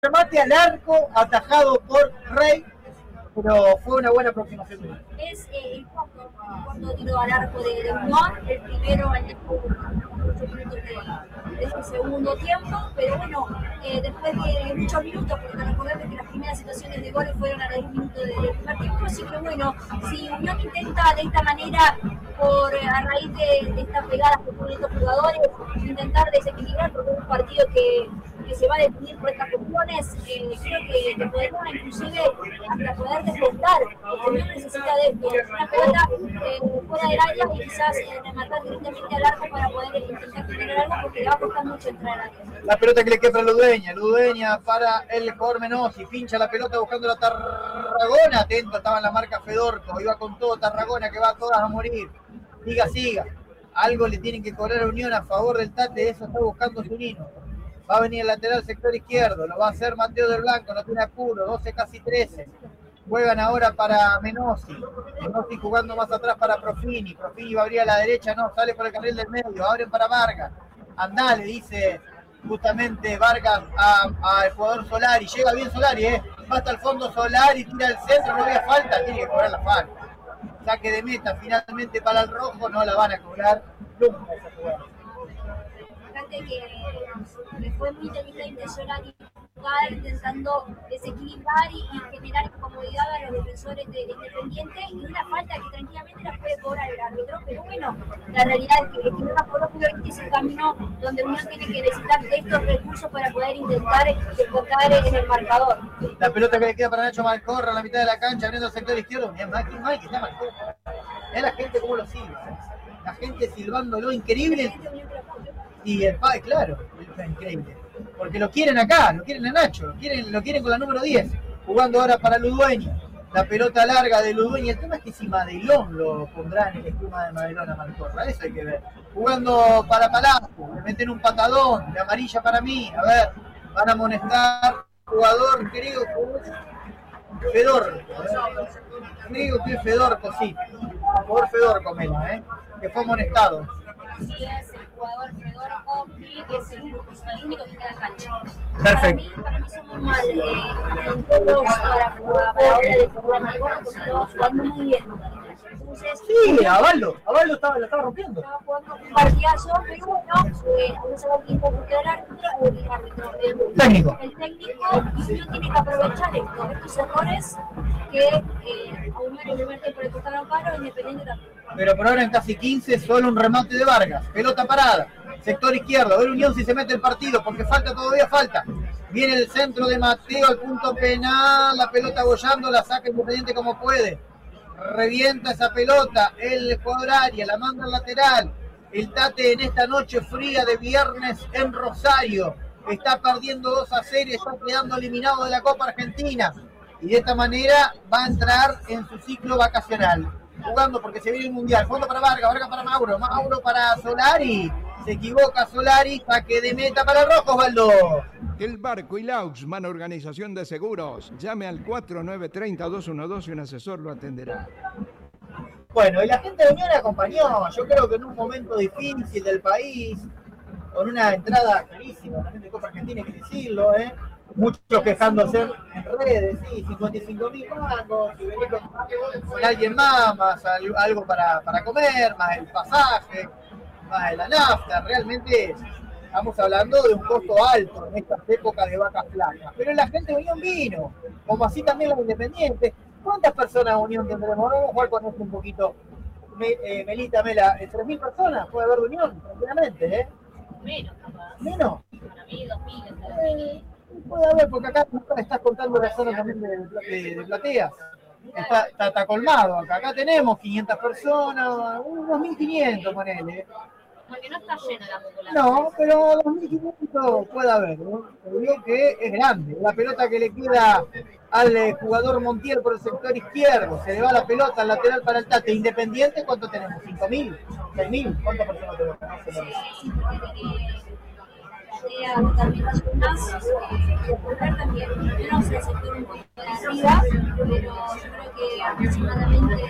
remate al arco, atajado por Rey, pero fue una buena aproximación. Es el cuarto tiro al arco de Unión, el primero al 8 minutos de ese segundo tiempo, pero bueno, después de muchos minutos, porque recordemos que las primeras situaciones de goles fueron a los 10 minutos del primer tiempo, así que bueno, si Unión intenta de esta manera, a raíz de estas pegadas que ponen estos jugadores, intentar desequilibrar, porque es un partido que se va a definir por estas cuestiones, creo que podemos inclusive hasta poder descontar, porque no necesita de esto, una pelota fuera del área y quizás rematar directamente al arco para poder intentar tener algo, porque le va a costar mucho entrar al área. La pelota que le queda a Ludueña para el jugador Menossi, pincha la pelota buscando la Tarragona, atento, estaba en la marca Fedorco, iba con todo Tarragona que va a todas a morir, siga, algo le tienen que cobrar a Unión a favor del Tate, eso está buscando Zunino. Va a venir el lateral sector izquierdo, lo va a hacer Mateo del Blanco, no tiene apuro, 12 casi 13. Juegan ahora para Menossi jugando más atrás para Profini va a abrir a la derecha, no, sale por el carril del medio, abren para Vargas. Andá, le dice justamente Vargas al jugador Solari, llega bien Solari, va hasta el fondo Solari, tira el centro, no había falta, tiene que cobrar la falta. Saque de meta finalmente para el rojo, no la van a cobrar nunca esa jugada. Que fue muy inteligente Solari intentando desequilibrar y generar incomodidad a los defensores de Independiente, y una falta que tranquilamente la puede cobrar el árbitro, pero bueno, la realidad es que no la cobró, porque este es el camino donde Unión tiene que necesitar de estos recursos para poder intentar descontar en el marcador. La pelota que le queda para Nacho Malcorra a la mitad de la cancha, abriendo el sector izquierdo, bien, Mike está Malcorra. Es la gente como lo silba, la gente silbándolo, increíble. Y el padre, claro, es increíble. Porque lo quieren acá, lo quieren a Nacho, lo quieren con la número 10. Jugando ahora para Ludueña. La pelota larga de Ludueña. El tema es que si Madelón lo pondrá en el esquema de Madelón a Malcorra, eso hay que ver. Jugando para Palacio, le meten un patadón, de amarilla para mí. A ver, van a amonestar jugador, creo que es Fedorco. Creo que es Fedorco, sí. Jugador Fedorco, que fue amonestado. Sí, es el jugador Fedorco, que es el único que queda en cancha. Perfecto. Para mí somos mal todos para hora de jugar Malcorra, porque estaba jugando muy bien. Entonces, sí, Avaldo lo estaba rompiendo. Estaba jugando un partidazo, pero bueno, no se va a tiempo porque el árbitro, el técnico, y uno tiene que aprovechar estos errores que a Unión en el primer tiempo le costaron caro, Independiente también. Pero por ahora en casi 15, solo un remate de Vargas. Pelota parada, sector izquierdo. A ver Unión si se mete el partido, porque todavía falta. Viene el centro de Mateo al punto penal, la pelota bollando, la saca Independiente como puede. Revienta esa pelota, el jugador Arias, la manda al lateral. El Tate en esta noche fría de viernes en Rosario. Está perdiendo 2-0, está quedando eliminado de la Copa Argentina. Y de esta manera va a entrar en su ciclo vacacional. Jugando porque se viene el Mundial. Fondo para Vargas para Mauro para Solari. Se equivoca Solari, saque de meta para el rojo, Osvaldo. El Barco y Lauxman, organización de seguros. Llame al 4930-212 y un asesor lo atenderá. Bueno, y la gente de Unión acompañó. Yo creo que en un momento difícil del país, con una entrada carísima también de Copa Argentina, hay que decirlo, muchos quejándose en redes, sí, 55.000 mangos, y venir con alguien más algo para comer, más el pasaje, más la nafta. Realmente estamos hablando de un costo alto en estas épocas de vacas flacas. Pero la gente de Unión vino, como así también los Independientes. ¿Cuántas personas de Unión tendremos? Vamos a jugar con esto un poquito. Melita, Mela, 3.000 personas puede haber de Unión, tranquilamente, Menos, capaz. ¿Menos? Para mí, 2.000. Puede haber, porque acá estás contando la zona también de plateas. Está colmado acá. Acá tenemos 500 personas, unos 1.500, ponele. Porque no está llena la populación. No, pero 2.500 puede haber. Digo que es grande. La pelota que le queda al jugador Montiel por el sector izquierdo. Se le va la pelota al lateral para el Tate. Independiente, ¿cuánto tenemos? ¿5.000? ¿6.000? ¿Cuántas personas tenemos? Sí, también las unas también, menos el sector un poco de arriba, pero yo creo que aproximadamente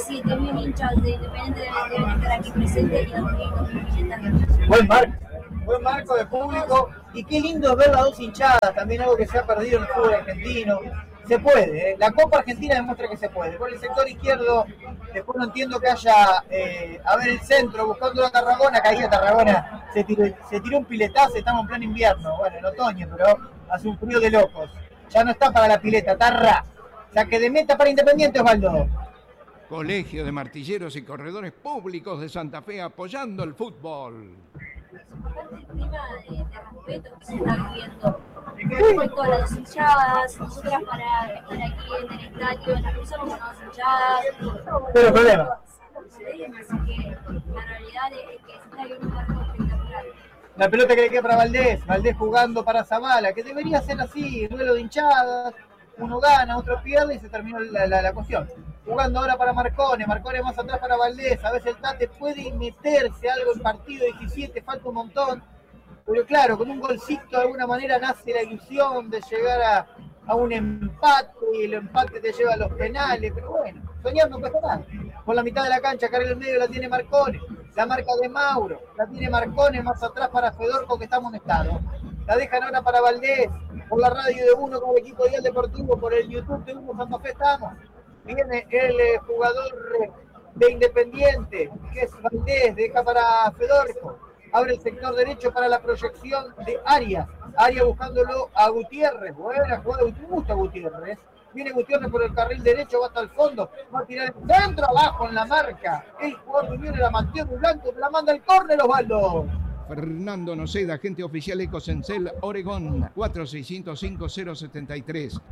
6-7.000 hinchas de Independiente deben estar aquí presentes y 2.500. Buen buen marco de público, y qué lindo es ver las dos hinchadas, también algo que se ha perdido en el fútbol argentino. Se puede, la Copa Argentina demuestra que se puede. Por el sector izquierdo, después no entiendo que haya, a ver el centro, buscando a Tarragona, caía Tarragona, se tiró un piletazo, estamos en pleno invierno, bueno, en otoño, pero hace un frío de locos. Ya no está para la pileta, Tarra. Saque de meta para Independiente, Osvaldo. Colegio de Martilleros y Corredores Públicos de Santa Fe apoyando el fútbol. Aparte el clima de respeto que se está viviendo respecto a las hinchadas, nosotras para estar aquí en el estadio, las personas con las hinchadas, Pero problema. Así que la realidad es que se está viviendo un marco espectacular. La pelota que le queda para Valdés, Valdés jugando para Zavala, que debería ser así, duelo de hinchadas, uno gana, otro pierde y se terminó la cuestión. Jugando ahora para Marcone, Marcone más atrás para Valdés, a veces el Tate puede meterse algo en partido 17, falta un montón, pero claro, con un golcito de alguna manera nace la ilusión de llegar a un empate y el empate te lleva a los penales, pero bueno, soñar no cuesta nada. Por la mitad de la cancha, carga en el medio la tiene Marcone, la marca de Mauro, la tiene Marcone más atrás para Fedorco que está amonestado. La dejan ahora para Valdés, por la radio de Uno con el equipo Dial Deportivo, por el YouTube de Uno Santa Fe estamos. Viene el jugador de Independiente, que es Valdés, deja para Fedorco. Abre el sector derecho para la proyección de Arias. Arias buscándolo a Gutiérrez. Buena jugada, me gusta Gutiérrez. Viene Gutiérrez por el carril derecho, va hasta el fondo. Va a tirar el centro abajo en la marca. El jugador de Unión, la mantiene blanco, la manda al córner, Osvaldo. Fernando Noceda, agente oficial Ecosencel Oregón, 4605-073.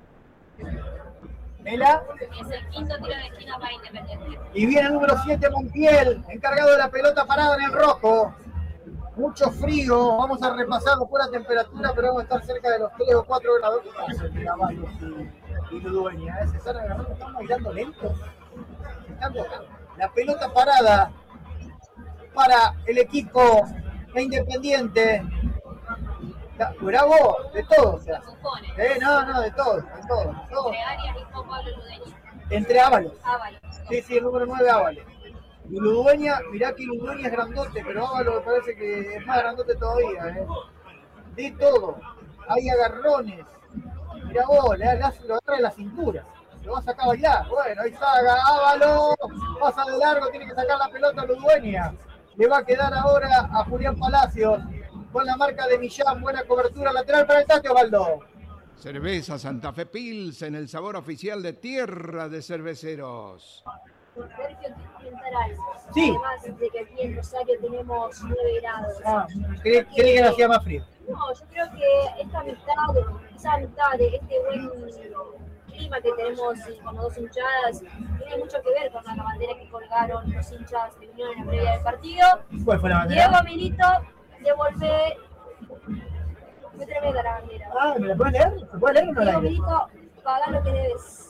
Mela. Es el quinto tiro de esquina para Independiente. Y viene el número 7, Montiel, encargado de la pelota parada en el rojo. Mucho frío, vamos a repasar después la temperatura, pero vamos a estar cerca de los 3 o 4 grados. ¿Qué pasa entre Caballos y Ludueña? Se están agarrando, están bailando lentos. Se están tocando. La pelota parada para el equipo de Independiente. Bravo, de todo, o sea. No, de todo. Entre Arias y Juan Pablo Ludueña. Entre Ábalos. Ábalos. Sí, el número 9 Ábalos. Y Ludueña, mirá que Ludueña es grandote, pero Ábalos me parece que es más grandote todavía, De todo. Hay agarrones. Mirá vos, lo agarra de la cintura. Lo va a sacar a bailar. Bueno, ahí saca Ábalos. Pasa de largo, tiene que sacar la pelota a Ludueña. Le va a quedar ahora a Julián Palacios. Con la marca de Millán, buena cobertura lateral para el Tate, Osvaldo. Cerveza Santa Fe Pilsen, el sabor oficial de Tierra de Cerveceros. Sergio, quiero comentar algo. Sí. Además de que aquí en Rosario tenemos 9 grados. Creí que hacía más frío. No, yo creo que esa amistad de este buen clima que tenemos con las dos hinchadas tiene mucho que ver con la bandera que colgaron los hinchas de Unión en la previa del partido. ¿Cuál fue la bandera? Diego Milito devolve. Fue tremenda la bandera. ¿Me la puedes leer? ¿Se puede leer o no la Diego lees? Milito, pagá lo que debes.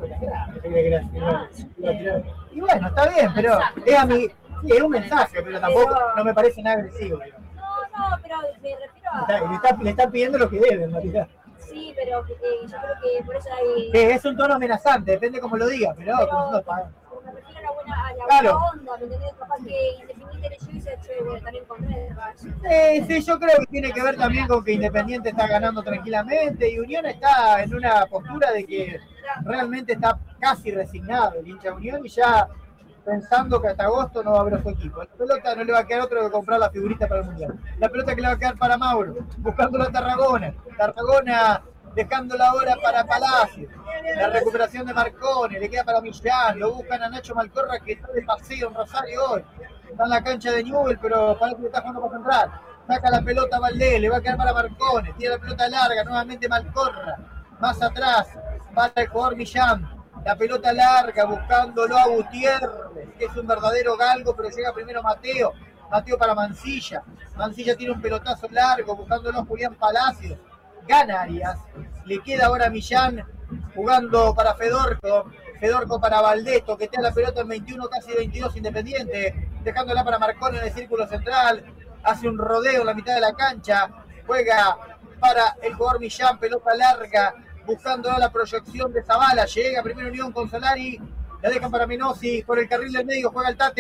Y bueno, está bien, pero es un mensaje, pero tampoco no me parece nada agresivo. No, pero me refiero a. Le están pidiendo lo que debe, en realidad. Sí, pero yo creo que por eso hay. Es un tono amenazante, depende cómo lo diga, pero me refiero a la buena onda, ¿me entendés? Capaz que Independiente le lleva y se ha hecho bueno, también con Red. Sí, yo creo que tiene que ver también con que Independiente está ganando tranquilamente y Unión está en una postura de que realmente está casi resignado el hincha de Unión y ya pensando que hasta agosto no va a haber su equipo. La pelota no le va a quedar otro que comprar la figurita para el Mundial. La pelota que le va a quedar para Mauro, buscándolo a Tarragona. Tarragona dejándola ahora para Palacio. La recuperación de Marcone, le queda para Millán, lo buscan a Nacho Malcorra que está de paseo en Rosario hoy. Está en la cancha de Newell, pero parece que está jugando para central. Saca la pelota a Valdés, le va a quedar para Marcone, tira la pelota larga, nuevamente Malcorra. Más atrás, para el jugador Millán. La pelota larga, buscándolo a Gutiérrez, que es un verdadero galgo, pero llega primero Mateo. Mateo para Mancilla. Mancilla tiene un pelotazo largo, buscándolo a Julián Palacios. Gana Arias. Le queda ahora a Millán jugando para Fedorco. Fedorco para Valdés, toquetea la pelota en 21, casi 22 Independiente. Dejándola para Marcone en el círculo central. Hace un rodeo en la mitad de la cancha. Juega para el jugador Millán, pelota larga. Buscando la proyección de Zavala, llega primero Unión con Solari, la dejan para Menossi, por el carril del medio juega el Tate,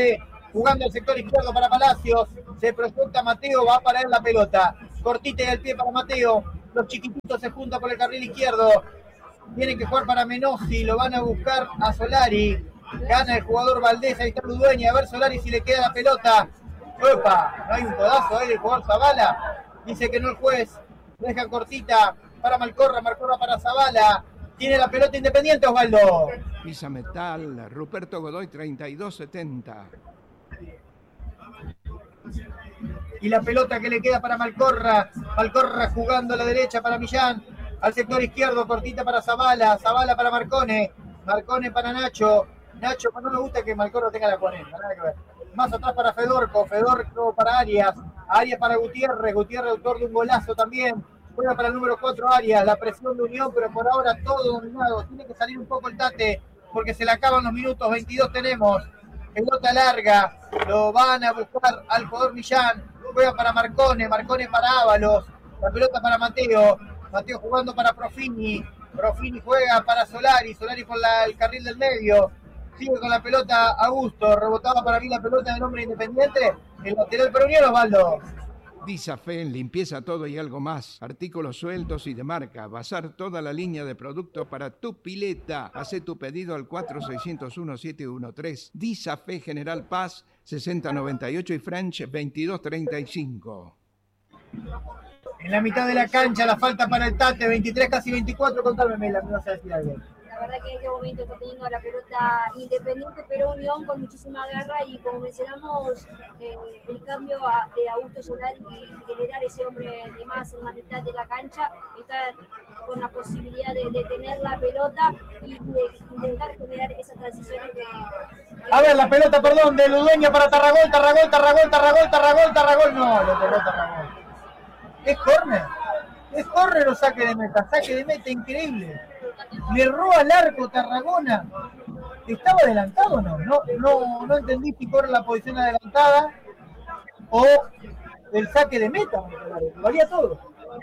jugando al sector izquierdo para Palacios, se proyecta Mateo, va a parar la pelota, cortita y al pie para Mateo, los chiquititos se juntan por el carril izquierdo, tienen que jugar para Menossi, lo van a buscar a Solari, gana el jugador Valdés, ahí está Ludueña, a ver Solari si le queda la pelota, ¡opa! No hay un codazo ahí del jugador Zavala, dice que no el juez, deja cortita para Malcorra para Zavala, tiene la pelota Independiente, Osvaldo. Pisa Metal, Ruperto Godoy 32-70. Y la pelota que le queda para Malcorra jugando a la derecha para Millán, al sector izquierdo, cortita para Zavala para Marcone para Nacho, no me gusta que Malcorra tenga la ponenta, nada que ver. Más atrás para Fedorco para Arias para Gutiérrez, autor de un golazo también, juega para el número 4 Arias, la presión de Unión, pero por ahora todo dominado, tiene que salir un poco el Tate, porque se le acaban los minutos, 22 tenemos, pelota larga, lo van a buscar al jugador Millán, juega para Marcone para Ábalos, la pelota para Mateo jugando para Profini juega para Solari por el carril del medio, sigue con la pelota Augusto, rebotaba para mí la pelota del hombre Independiente, el lateral para Unión, Osvaldo. Disafen, limpieza todo y algo más. Artículos sueltos y de marca. Basar toda la línea de productos para tu pileta. Hacé tu pedido al 4601-713. Disafe General Paz 6098 y French 2235. En la mitad de la cancha, la falta para el Tate, 23, casi 24. Contame, Mela, me vas a decir algo. La verdad que en este momento está teniendo la pelota Independiente, pero Unión con muchísima garra y como mencionamos, el cambio de Augusto Solari y generar ese hombre de más en la mitad de la cancha, está con la posibilidad de tener la pelota y de intentar generar esas transiciones A ver, la pelota, perdón, de Ludueña para Tarragol, no, lo pegó Tarragol. ¿Es córner o saque de meta? Saque de meta, increíble. Le erró al arco Tarragona. ¿Estaba adelantado o no? No entendí si corre la posición adelantada o el saque de meta. Valía todo.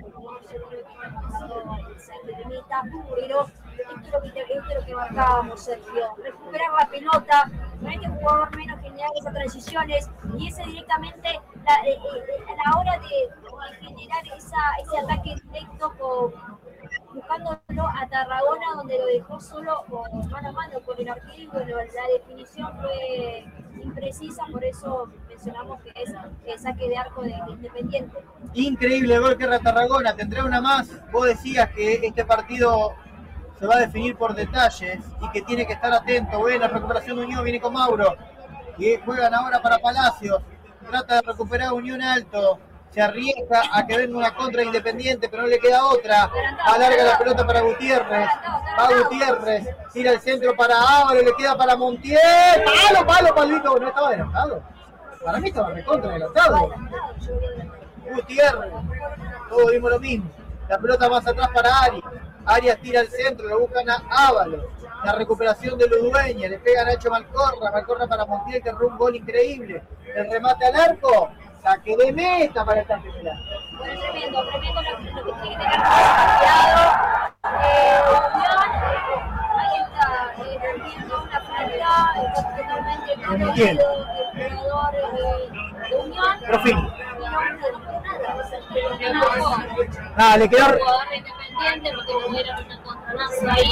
Pero esto es lo que marcábamos, Sergio. Recuperar la pelota, no hay que jugar menos, generar esas transiciones y ese directamente a la hora de generar ese ataque directo buscándolo a Tarragona, donde lo dejó solo mano a mano con el arquero y bueno, la definición fue imprecisa, por eso mencionamos que es el saque de arco de Independiente. Increíble gol que era Tarragona, tendrá una más. Vos decías que este partido se va a definir por detalles y que tiene que estar atento. Buena recuperación de Unión, viene con Mauro y juegan ahora para Palacios, trata de recuperar Unión alto, se arriesga a que venga una contra Independiente, pero no le queda otra, alarga la pelota para Gutiérrez, va Gutiérrez, tira el centro para Ábalos, le queda para Montiel, palito, no estaba adelantado, para mí estaba recontra adelantado, Gutiérrez, todos vimos lo mismo, la pelota más atrás para Arias tira el centro, lo buscan a Ábalos, la recuperación de Ludueña, le pega a Nacho Malcorra para Montiel, que erró un gol increíble, el remate al arco, saque de meta para esta primera. Bueno, tremendo lo que tiene que tener cuidado. Ahí está, viendo una falta, totalmente conocido el jugador de Unión. Profini. Y no nada. Nada, le quedó. El jugador de Independiente porque tuvieron un encontronazo ahí.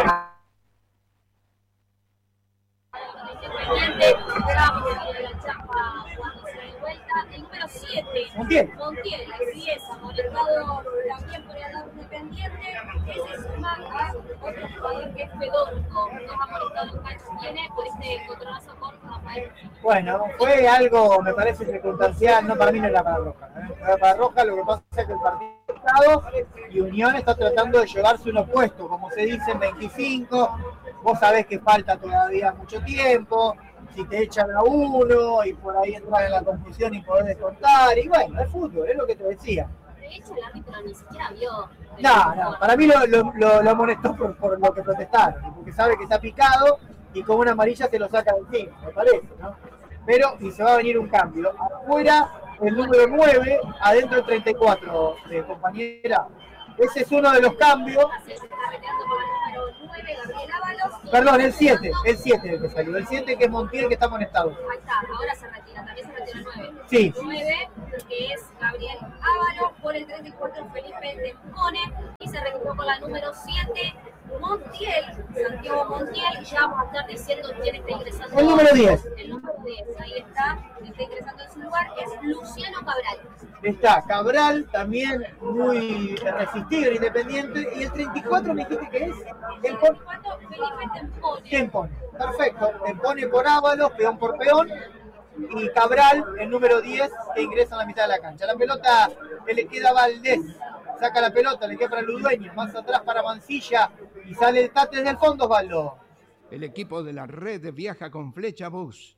Independiente, esperamos que la chapa cuando se dé vuelta. El número 7, Montiel, así es, amonestado también por el lado Independiente. Ese suma a otro jugador que es Fedorco, dos amonestados en cancha tiene por este encontronazo con Rafael. Bueno, fue algo, me parece, circunstancial, no, para mí no era para Roja. Era para Roja, lo que pasa es que el partido y Unión está tratando de llevarse un opuesto, como se dice en 25, vos sabés que falta todavía mucho tiempo, si te echan a uno y por ahí entras en la confusión y podés descontar, y bueno, es fútbol, es lo que te decía. De hecho, el árbitro ni siquiera vio. No, para mí lo amonestó por lo que protestaron, porque sabe que está picado y con una amarilla se lo saca de encima, me parece, ¿no? Pero, y se va a venir un cambio, afuera el número 9, adentro el 34, compañera. Ese es uno de los cambios. Se está retirando por el número 9, Gabriel Ábalos. Perdón, el 7 el que salió. El 7 que es Montiel, que está amonestado. Ahí está, ahora se retira, también se retira el 9. Sí. 9, que es Gabriel Ábalos, por el 34 Felipe Tempone, y se retiró con la número 7, Montiel, Santiago Montiel, y ya vamos a estar diciendo quién está ingresando. El número 10. El número 10, ahí está ingresando en su lugar, es Luciano Cabral. Está Cabral, también muy resistido, independiente. Y el 34, me dijiste que es El 34, Felipe Tempone. Tempone. Perfecto. Tempone por Ábalos, peón por peón. Y Cabral, el número 10, que ingresa a la mitad de la cancha. La pelota que le queda a Valdés. Saca la pelota, le queda para Ludueño. Más atrás para Mancilla. Y sale el Tate desde el fondo, Osvaldo. El equipo de la red viaja con Flecha Bus.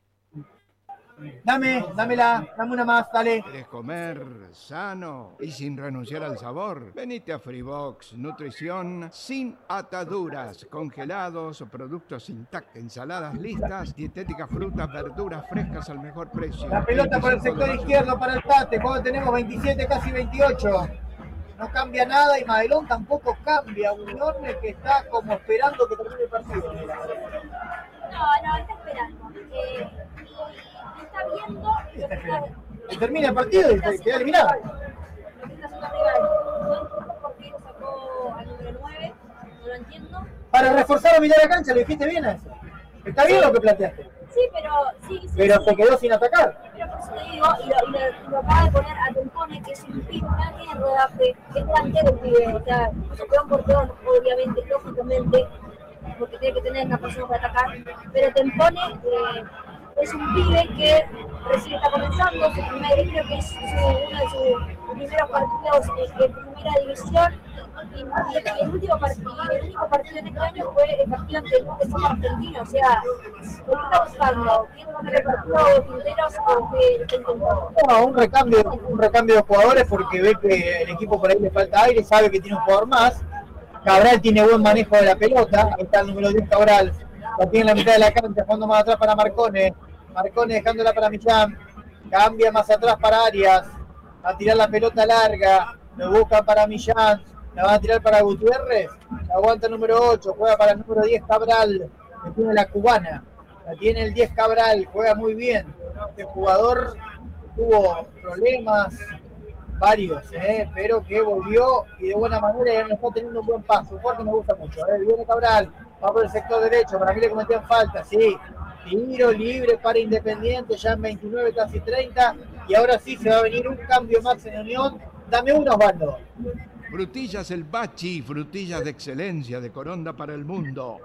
Dame una más, dale. ¿Quieres comer sano y sin renunciar al sabor? Venite a Freebox, nutrición sin ataduras, congelados, productos sin tac, ensaladas listas, dietéticas, frutas, verduras frescas al mejor precio. La pelota por el sector izquierdo para el Tate, cuando tenemos 27, casi 28. No cambia nada y Madelón tampoco cambia. Unión que está como esperando que termine el partido. No, está esperando. Está viendo lo que está... Que termine el partido y se queda eliminado. Lo que está haciendo arriba. No entiendo por qué lo sacó al número 9. No lo entiendo. Para reforzar a mitad de la cancha, lo dijiste bien a eso. Está bien lo que planteaste. Sí, pero pero se quedó sin atacar. Pero por eso te digo, y lo acaba de poner a Tempone, que es un pibe, no tiene rodaje, es delantero el pibe, o sea, peón por peón, obviamente, lógicamente, porque tiene que tener capacidad de atacar, pero Tempone es un pibe que recién está comenzando, creo que es uno de sus primeros partidos en primera división, y el único partido en este año fue el partido ante el Fútbol Argentino, o sea, ¿qué está buscando? ¿Quién va a ganar el partido de Quinteros o qué está intentando? No, un recambio de jugadores porque ve que el equipo por ahí le falta aire, sabe que tiene un jugador más. Cabral tiene buen manejo de la pelota, ahí está el número 10 Cabral, la tiene en la mitad de la cancha, fondo más atrás para Marcone dejándola para Millán, cambia más atrás para Arias, a tirar la pelota larga, lo buscan para Millán, la van a tirar para Gutiérrez, la aguanta el número 8, juega para el número 10 Cabral, que tiene la cubana, la tiene el 10 Cabral, juega muy bien, este jugador tuvo problemas varios, pero que volvió y de buena manera y ahora está teniendo un buen paso, un jugador que me gusta mucho, viene Cabral, va por el sector derecho, para mí le cometían falta, sí, tiro libre para Independiente, ya en 29, casi 30, y ahora sí se va a venir un cambio más en Unión, dame uno, Osvaldo. Frutillas El Bachi, frutillas de excelencia, de Coronda para el mundo.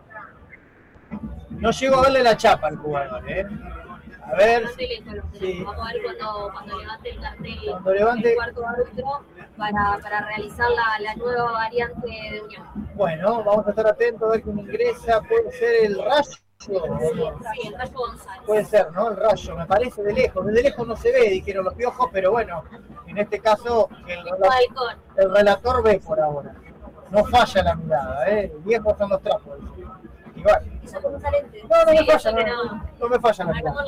No llego a verle la chapa al jugador, A ver. Sí. Vamos a ver cuando levante el cartel, cuando levante el cuarto árbitro para realizar la nueva variante de Unión. Bueno, vamos a estar atentos a ver quién ingresa, puede ser el Rayo. Sí, el Rayo González. Puede ser, ¿no? El Rayo, me parece de lejos. Desde lejos no se ve, dijeron los piojos, pero bueno, en este caso el relator ve por ahora. No falla la mirada, Viejos son los trapos. Igual. No me falla, no me falla la mirada.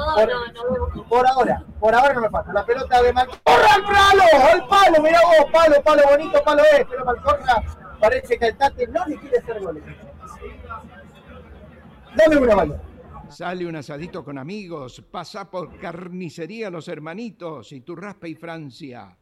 Por ahora no me falla. La pelota de Malcorra al palo, al palo, mirá vos, palo bonito, palo es, pero Malcorra parece que el Tate no le quiere hacer goles. Dame una mano. Sale un asadito con amigos, pasa por Carnicería Los Hermanitos y Turraspe y Francia.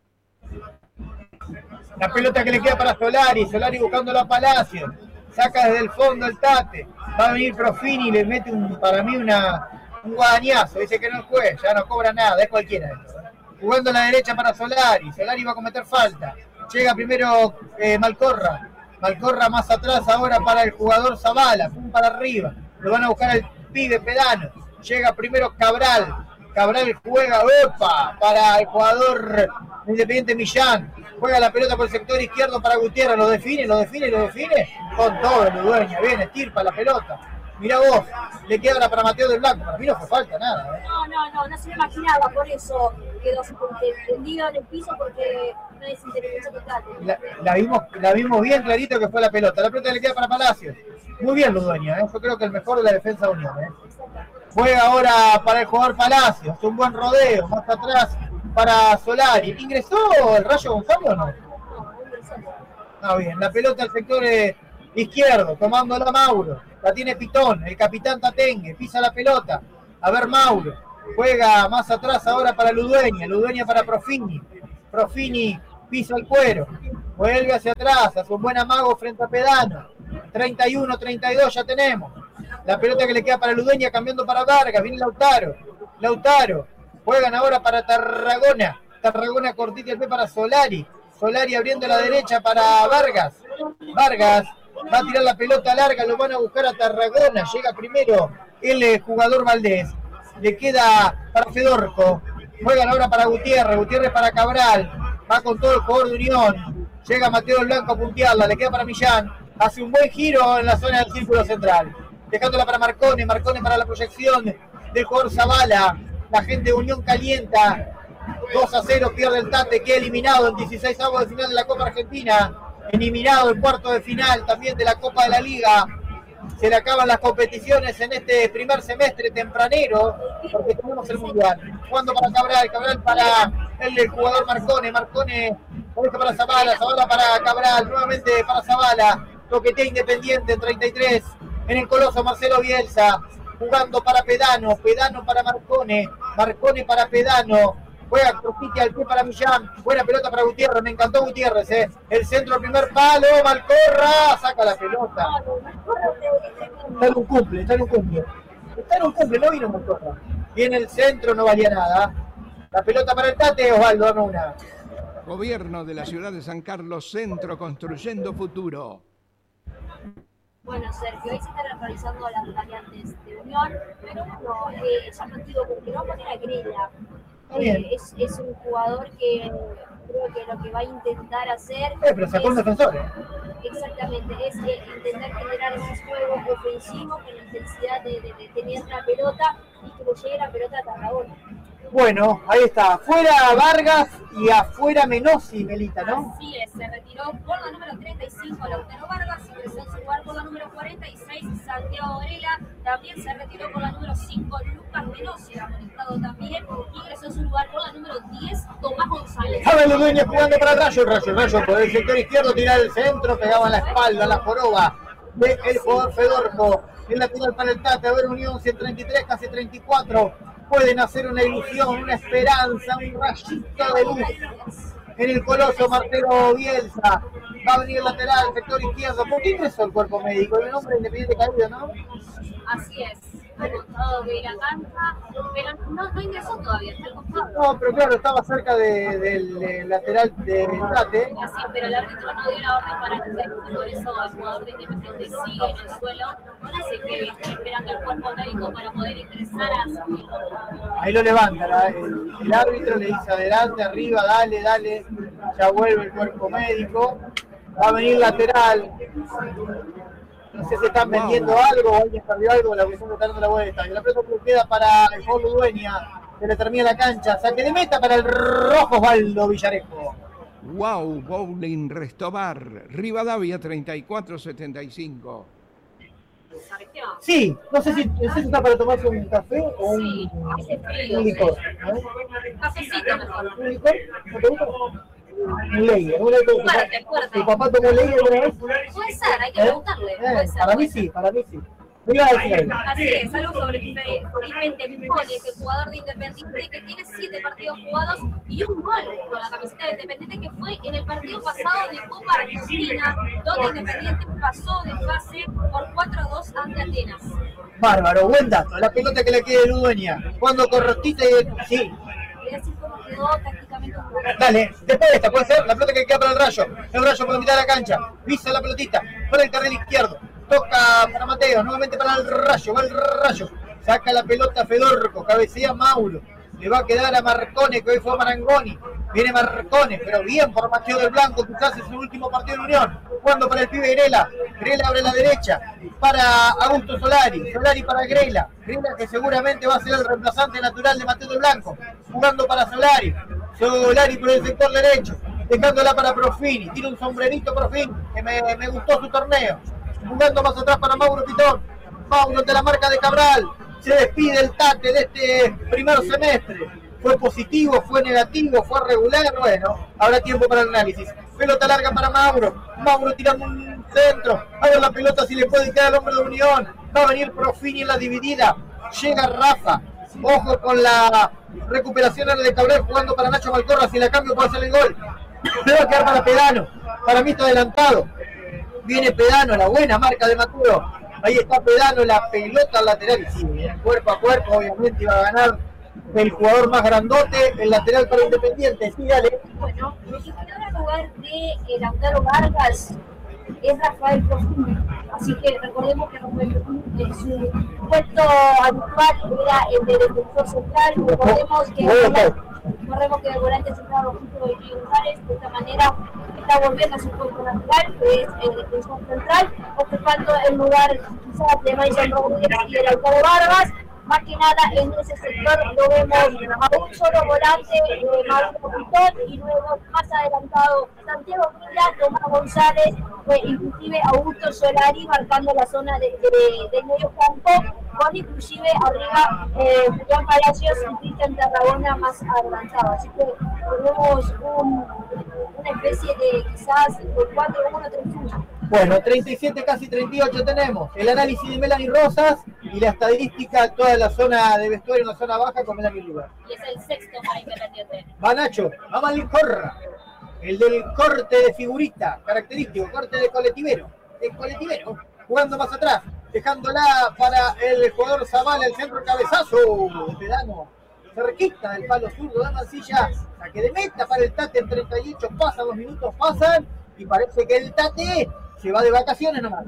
La pelota que le queda para Solari buscando a Palacio. Saca desde el fondo el Tate. Va a venir Profini y le mete un guadañazo. Dice que no es juez, ya no cobra nada, es cualquiera. Jugando a la derecha para Solari va a cometer falta. Llega primero Malcorra más atrás ahora para el jugador Zavala, pum para arriba, lo van a buscar al pibe Pedano, llega primero Cabral juega para el jugador Independiente Millán, juega la pelota por el sector izquierdo para Gutiérrez, lo define, con todo el dueño, bien, estirpa la pelota. Mirá vos, le queda para Mateo del Blanco, para mí no fue falta nada. No se lo imaginaba, por eso quedó tendido en el piso porque no es inteligencia total. La vimos bien clarito que fue la pelota le queda para Palacios. Muy bien Ludueña, yo creo que el mejor de la defensa de Unión. Juega ahora para el jugador Palacios, un buen rodeo, más atrás para Solari. ¿Ingresó el Rayo González o no? No ingresó. Ah, bien, la pelota al sector izquierdo, tomándola Mauro, la tiene Pitón, el capitán Tatengue, pisa la pelota, a ver Mauro, juega más atrás ahora para Ludueña para Profini, Profini pisa el cuero, vuelve hacia atrás, hace un buen amago frente a Pedano, 31-32 ya tenemos, la pelota que le queda para Ludueña cambiando para Vargas, viene Lautaro, juegan ahora para Tarragona cortita el pie para Solari abriendo la derecha para Vargas va a tirar la pelota larga, lo van a buscar a Tarragona, llega primero el jugador Valdés, le queda para Fedorco, juegan ahora para Gutiérrez para Cabral, va con todo el jugador de Unión, llega Mateo Blanco a puntearla, le queda para Millán, hace un buen giro en la zona del círculo central, dejándola para Marcone para la proyección del jugador Zavala, la gente de Unión calienta, 2-0 pierde el Tate, queda eliminado en 16avos de final de la Copa Argentina, eliminado en cuarto de final también de la Copa de la Liga. Se le acaban las competiciones en este primer semestre tempranero, porque tenemos el Mundial. Jugando para Cabral para el jugador Marcone para Zavala para Cabral, nuevamente para Zavala, toquetea Independiente en 33, en el Coloso Marcelo Bielsa, jugando para Pedano para Marcone para Pedano, juega Crujiti al pie para Millán, buena pelota para Gutiérrez, me encantó Gutiérrez, el centro al primer palo, Malcorra, saca la pelota. Está en un cumple, no vino Malcorra. Viene el centro, no valía nada. La pelota para el Tate, Osvaldo, dame una. Gobierno de la ciudad de San Carlos Centro, construyendo futuro. Bueno, Sergio, hoy se están realizando las variantes de Unión, pero bueno, es llamativo porque no va a poner a Grela. Es un jugador que creo que lo que va a intentar hacer pero sacó un defensor. Exactamente, es intentar generar más juego ofensivo con la intensidad de tener la pelota y que le llegue la pelota a Tarragona. Bueno, ahí está, fuera Vargas y afuera Menossi, Melita, ¿no? Así es, se retiró por la número 35 Lautaro Vargas, ingresó en su lugar por la número 46 Santiago Grela, también se retiró por la número 5 Lucas Menossi, amonestado también, ingresó en su lugar por la número 10 Tomás González. Javier Ludueña jugando para el Rayo por el sector izquierdo, tirar el centro, pegaba en la espalda, la joroba del jugador Fedorco, el lateral para el Tate, a ver Unión 133, casi 34. Pueden hacer una ilusión, una esperanza, un rayito de luz en el Coloso Marcelo Bielsa. Va a venir el lateral, sector izquierdo. ¿Por qué ingresó el cuerpo médico? El nombre de Independiente Caído, ¿no? Así es, al costado de la cancha, pero no ingresó todavía, está al costado. No, pero claro, estaba cerca del lateral del Tate. Así, pero el árbitro no dio la orden para que se ejecute, por eso el jugador de Independiente sigue en el suelo. Así que están esperando al cuerpo médico para poder ingresar a su. Ahí lo levanta, el árbitro le dice adelante, arriba, dale, ya vuelve el cuerpo médico. Va a venir lateral. No sé si están vendiendo algo o alguien perdió algo, la cuestión está dando la vuelta. Y la pelota que queda para el jugador Ludueña, que le termina la cancha. Saque de meta para el rojo Osvaldo Villarejo. Wow, Bowling Restobar, Rivadavia 3475. Sí, no sé si está para tomarse un café o un licor. Cafecito mejor. ¿Un licor? ¿No te gusta? Un Leia. Fuerte. ¿Tu papá tomó Leia alguna vez? Puede ser, hay que preguntarle. Puede ser. Para mí sí. Me iba a decir algo. Así es, algo sobre Felipe Pipone, que es jugador de Independiente, que tiene 7 partidos jugados y un gol con la camiseta de Independiente, que fue en el partido pasado de Copa Argentina, donde Independiente pasó de fase por 4-2 ante Atenas. Bárbaro, buen dato. La pelota que le quede de Ludueña. Cuando corrotita y... Sí. Voy a decir cómo quedó tácticamente un jugador. Dale, después de esta, puede ser la pelota que queda para el Rayo. El Rayo por la mitad de la cancha. Pisa la pelotita para el carril izquierdo. Toca para Mateo, nuevamente para el Rayo, va el Rayo. Saca la pelota Fedorco, cabecea Mauro. Le va a quedar a Marcone, que hoy fue Marangoni. Viene Marcone, pero bien por Mateo del Blanco, quizás es su último partido de Unión. Jugando para el pibe Grela. Grela abre la derecha para Augusto Solari. Solari para Grela. Grela que seguramente va a ser el reemplazante natural de Mateo del Blanco. Jugando para Solari. Solari por el sector derecho. Dejándola para Profini. Tiene un sombrerito Profini, que me gustó su torneo. Jugando más atrás para Mauro Pitón. Mauro de la marca de Cabral. Se despide el Tate de este primer semestre. ¿Fue positivo? ¿Fue negativo? ¿Fue regular? Bueno, habrá tiempo para el análisis. pelota larga para Mauro, Mauro tirando un centro, a ver la pelota si le puede quedar al hombre de Unión, va a venir Profini en la dividida, llega Rafa, ojo con la recuperación de Cabrera jugando para Nacho Malcorra, si la cambio puede hacer el gol, le va a quedar para Pedano, para mí está adelantado, viene Pedano, la buena marca de Maturo, ahí está Pedano, la pelota lateral, sí, cuerpo a cuerpo, obviamente iba a ganar el jugador más grandote, el lateral para Independiente, sí, dale. Bueno, el que quedó en el lugar de Lautaro Vargas es Rafael Profini, así que recordemos que Rafael Profini en su puesto habitual era el de defensor central, recordemos que el volante central Rojito de González de esta manera está volviendo a su puesto natural, que es el defensor central, ocupando el lugar quizás de Mason Rodríguez y de Lautaro Vargas. Más que nada en ese sector lo vemos a un solo volante, Mauricio Pitón, y luego más adelantado Santiago Mila, Tomás González, inclusive Augusto Solari marcando la zona del medio campo, con inclusive arriba Julián Palacios y Cristian Tarragona más adelantado. Así que tenemos una especie de quizás 4-1-3-1. Bueno, 37, casi 38 tenemos. El análisis de Melanie Rosas y la estadística, toda la zona de vestuario en la zona baja con Melanie Lugar. Y es el sexto para Independiente. Va Nacho, va Malcorra. El del corte de figurita, característico, corte de coletivero. Jugando más atrás, dejándola para el jugador Zavala, el centro cabezazo de Pedano. Cerquita del palo zurdo de Mancilla, saque de meta para el Tate en 38, pasan los minutos, pasan, y parece que el Tate se va de vacaciones nomás.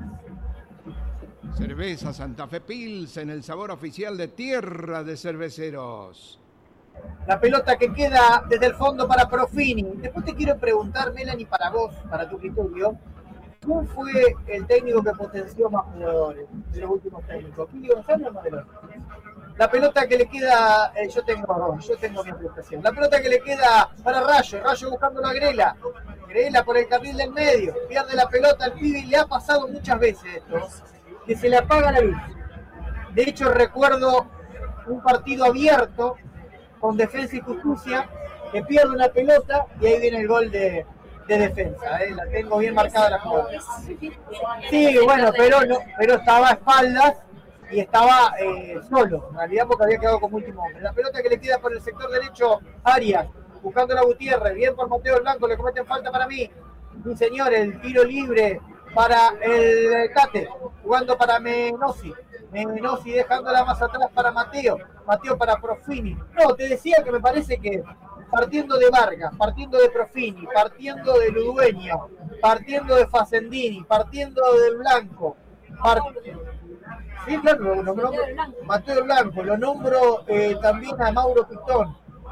Cerveza Santa Fe Pilsen, el sabor oficial de Tierra de Cerveceros. La pelota que queda desde el fondo para Profini. Después te quiero preguntar, Melanie, para vos, para tu criterio, ¿quién fue el técnico que potenció más jugadores de los últimos técnicos? ¿Pili González o Modelón? La pelota que le queda, yo tengo mi apreciación. La pelota que le queda para Rayo buscando a Grela por el carril del medio, pierde la pelota al pibe y le ha pasado muchas veces esto, que se le apaga la luz. De hecho recuerdo un partido abierto con Defensa y Justicia, que pierde una pelota y ahí viene el gol de Defensa, la tengo bien marcada la jugada. Sí, bueno, pero estaba a espaldas y estaba solo, en realidad porque había quedado como último hombre. La pelota que le queda por el sector derecho, Arias, buscando a Gutiérrez, bien por Mateo Blanco, le cometen falta para mí. Sí, señor, el tiro libre para el Tate, jugando para Menossi dejándola más atrás para Mateo para Profini. No, te decía que me parece que partiendo de Vargas, partiendo de Profini, partiendo de Ludueña, partiendo de Facendini, partiendo del Blanco, sí, claro, Mateo Blanco, lo nombro también a Mauro Pitón,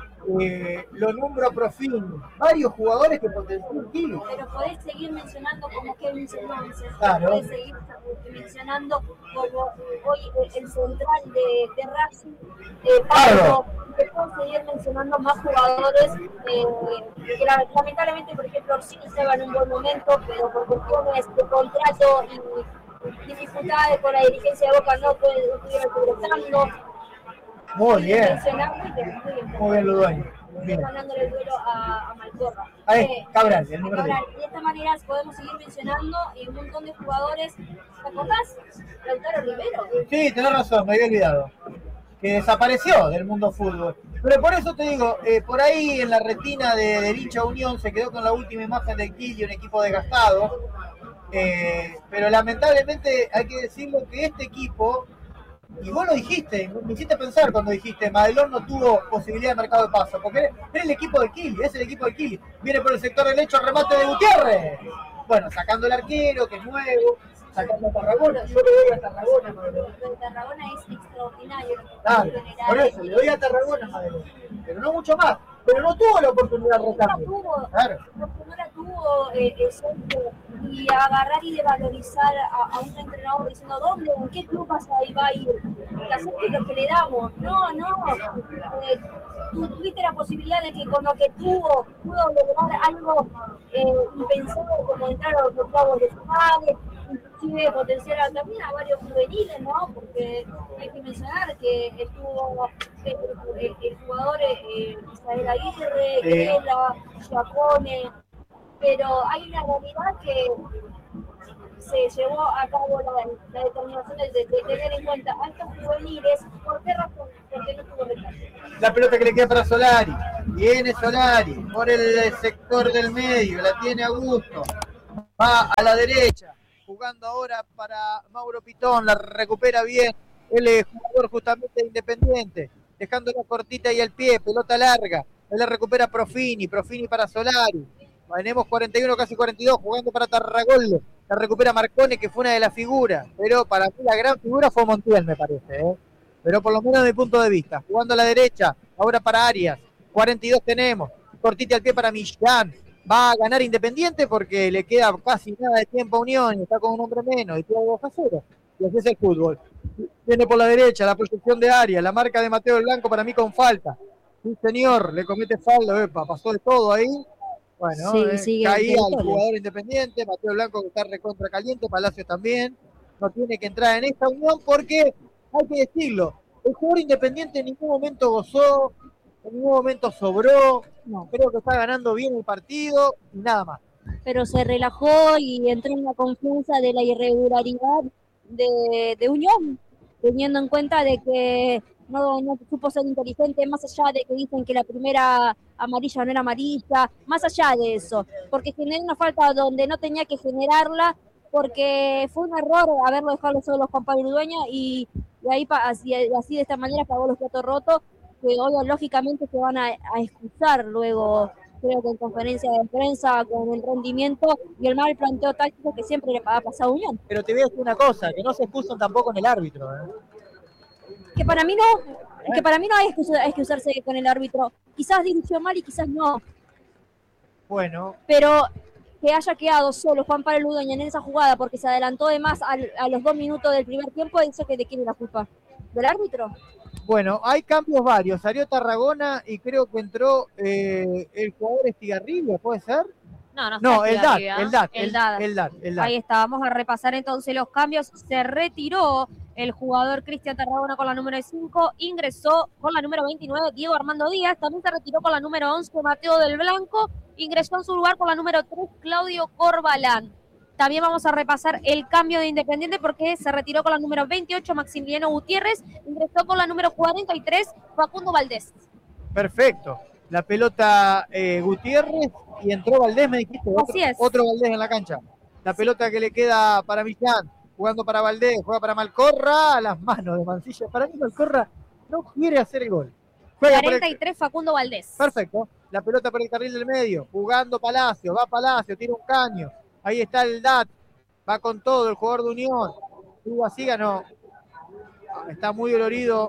lo nombro a Profini, varios jugadores que potencian un kilo. Pero podés seguir mencionando como Kevin Cervantes, claro. Podés seguir mencionando como hoy el central de Racing, Pablo, te puedo seguir mencionando más jugadores que lamentablemente, por ejemplo, Orsini se va en un buen momento, pero por cuestiones de contrato y dificultades con la dirigencia de Boca no estuvieron progresando. Muy bien. Muy bien, Ludueña. ganándole el duelo a Malcorra. Cabral, el número 10. Y de esta manera podemos seguir mencionando un montón de jugadores. ¿Te acordás? Lautaro Rivero. Sí, tenés razón, me había olvidado. Que desapareció del mundo fútbol. Pero por eso te digo, por ahí en la retina de hincha Unión se quedó con la última imagen del Quillo, un equipo desgastado. Pero lamentablemente hay que decirlo que este equipo, y vos lo dijiste, me hiciste pensar cuando dijiste Madelón no tuvo posibilidad de mercado de paso, porque es el equipo del Quillo, viene por el sector derecho, remate de Gutiérrez, bueno, sacando el arquero, que es nuevo, sacando a Tarragona, yo le doy a Tarragona, Madelón. Tarragona es extraordinario. Claro, por eso, le doy a Tarragona, Madelón, pero no mucho más, pero no tuvo la oportunidad de rotar. Claro. No la tuvo y agarrar y de valorizar a un entrenador diciendo ¿dónde? ¿En qué club va a ir? Y hacer lo que le damos. No. Tuviste la posibilidad de que con lo que pudo lograr algo impensado como entrar a los octavos de final, inclusive potenciar también a varios juveniles, ¿no? Porque hay que mencionar que estuvo el jugador Isabel Aguirre, Grela, Giacone, pero hay una realidad que se llevó a cabo la determinación de tener en cuenta a estos juveniles. ¿Por qué razón? Porque no tuvo recambio. La pelota que le queda para Solari. Viene Solari por el sector del medio, la tiene a gusto. Va a la derecha, jugando ahora para Mauro Pitón, la recupera bien. Él es jugador justamente de Independiente, dejándola cortita y al pie, pelota larga. Él la recupera Profini para Solari. Tenemos 41, casi 42, jugando para Tarragollo. La recupera Marcone, que fue una de las figuras. Pero para mí la gran figura fue Montiel, me parece. Pero por lo menos de mi punto de vista. Jugando a la derecha, ahora para Arias. 42 tenemos. Cortita al pie para Millán. Va a ganar Independiente porque le queda casi nada de tiempo a Unión. Está con un hombre menos y queda 2-0. Y así es el fútbol. Viene por la derecha, la proyección de Arias. La marca de Mateo Blanco para mí con falta. Sí, señor, le comete falta. Epa, pasó de todo ahí. Bueno, sí, caía el jugador Independiente, Mateo Blanco que está recontra caliente, Palacios también, no tiene que entrar en esta unión porque, hay que decirlo, el jugador Independiente en ningún momento gozó, en ningún momento sobró, no, creo que está ganando bien el partido y nada más. Pero se relajó y entró en la confianza de la irregularidad de Unión, teniendo en cuenta de que no supo ser inteligente, más allá de que dicen que la primera amarilla no era amarilla, más allá de eso, porque generó una falta donde no tenía que generarla, porque fue un error haberlo dejado solo a Juan Pablo Urueña y ahí así de esta manera pagó los platos rotos, que hoy lógicamente se van a excusar luego, creo que en conferencia de prensa con el rendimiento y el mal planteo táctico que siempre le ha pasado a Unión. Pero te voy a decir una cosa, que no se excusan tampoco en el árbitro, Que para mí no hay que usarse con el árbitro. Quizás dirigió mal y quizás no. Bueno. Pero que haya quedado solo Juan Pablo Urueña en esa jugada porque se adelantó de más a los 2 minutos del primer tiempo, eso que de quién es la culpa. ¿Del árbitro? Bueno, hay cambios varios. Salió Tarragona y creo que entró el jugador Estigarribia, ¿puede ser? No, el DAT. Ahí está, vamos a repasar entonces los cambios. Se retiró el jugador Cristian Tarragona con la número 5, ingresó con la número 29 Diego Armando Díaz, también se retiró con la número 11 Mateo del Blanco, ingresó en su lugar con la número 3 Claudio Corbalán. También vamos a repasar el cambio de Independiente porque se retiró con la número 28 Maximiliano Gutiérrez, ingresó con la número 43 Facundo Valdés. Perfecto. La pelota Gutiérrez y entró Valdés, me dijiste. Otro Valdés en la cancha. La pelota que le queda para Millán, jugando para Valdés, juega para Malcorra, a las manos de Mancilla. Para mí Malcorra no quiere hacer el gol. Juega 43 Facundo Valdés. Perfecto. La pelota por el carril del medio, jugando Palacio, va Palacio, tira un caño. Ahí está el DAT, va con todo el jugador de Unión. Siga, no. Está muy dolorido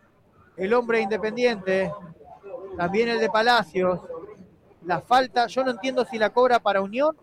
el hombre de Independiente. También el de Palacios. La falta, yo no entiendo si la cobra para Unión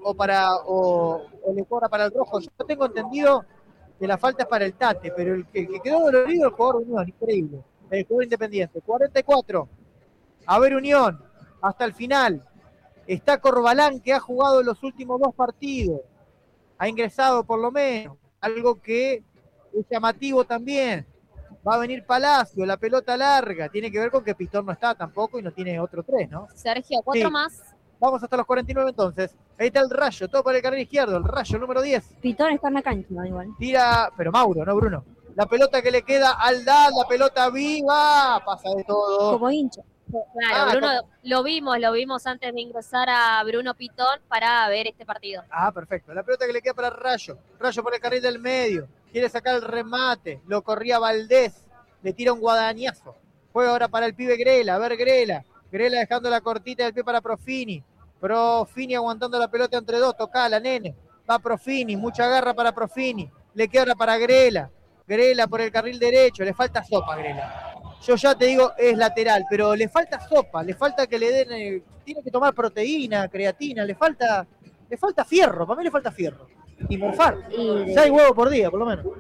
o le cobra para el Rojo. Yo tengo entendido que la falta es para el Tate, pero el que quedó dolorido es el jugador de Unión, increíble. El jugador Independiente. 44. A ver Unión, hasta el final. Está Corbalán, que ha jugado los últimos 2 partidos. Ha ingresado por lo menos. Algo que es llamativo también. Va a venir Palacio, la pelota larga. Tiene que ver con que Pitón no está tampoco y no tiene otro 3, ¿no? Sergio, 4 más. Vamos hasta los 49 entonces. Ahí está el Rayo, todo por el carril izquierdo. El Rayo número 10. Pitón está en la cancha, igual. Tira, pero Mauro, no Bruno. La pelota que le queda al DAD, la pelota viva. Pasa de todo. Como hincha. Claro, Bruno, lo vimos antes de ingresar a Bruno Pitón para ver este partido. Perfecto. La pelota que le queda para Rayo. Rayo por el carril del medio. Quiere sacar el remate. Lo corría Valdés. Le tira un guadañazo. Juega ahora para el pibe Grela. A ver Grela. Grela dejando la cortita del pie para Profini. Profini aguantando la pelota entre 2. Tocala, nene. Va Profini. Mucha garra para Profini. Le queda ahora para Grela. Grela por el carril derecho. Le falta sopa a Grela. Yo ya te digo, es lateral, pero le falta sopa, le falta que le den, tiene que tomar proteína, creatina, le falta fierro, para mí le falta fierro. Y morfar, 6 huevos por día, por lo menos.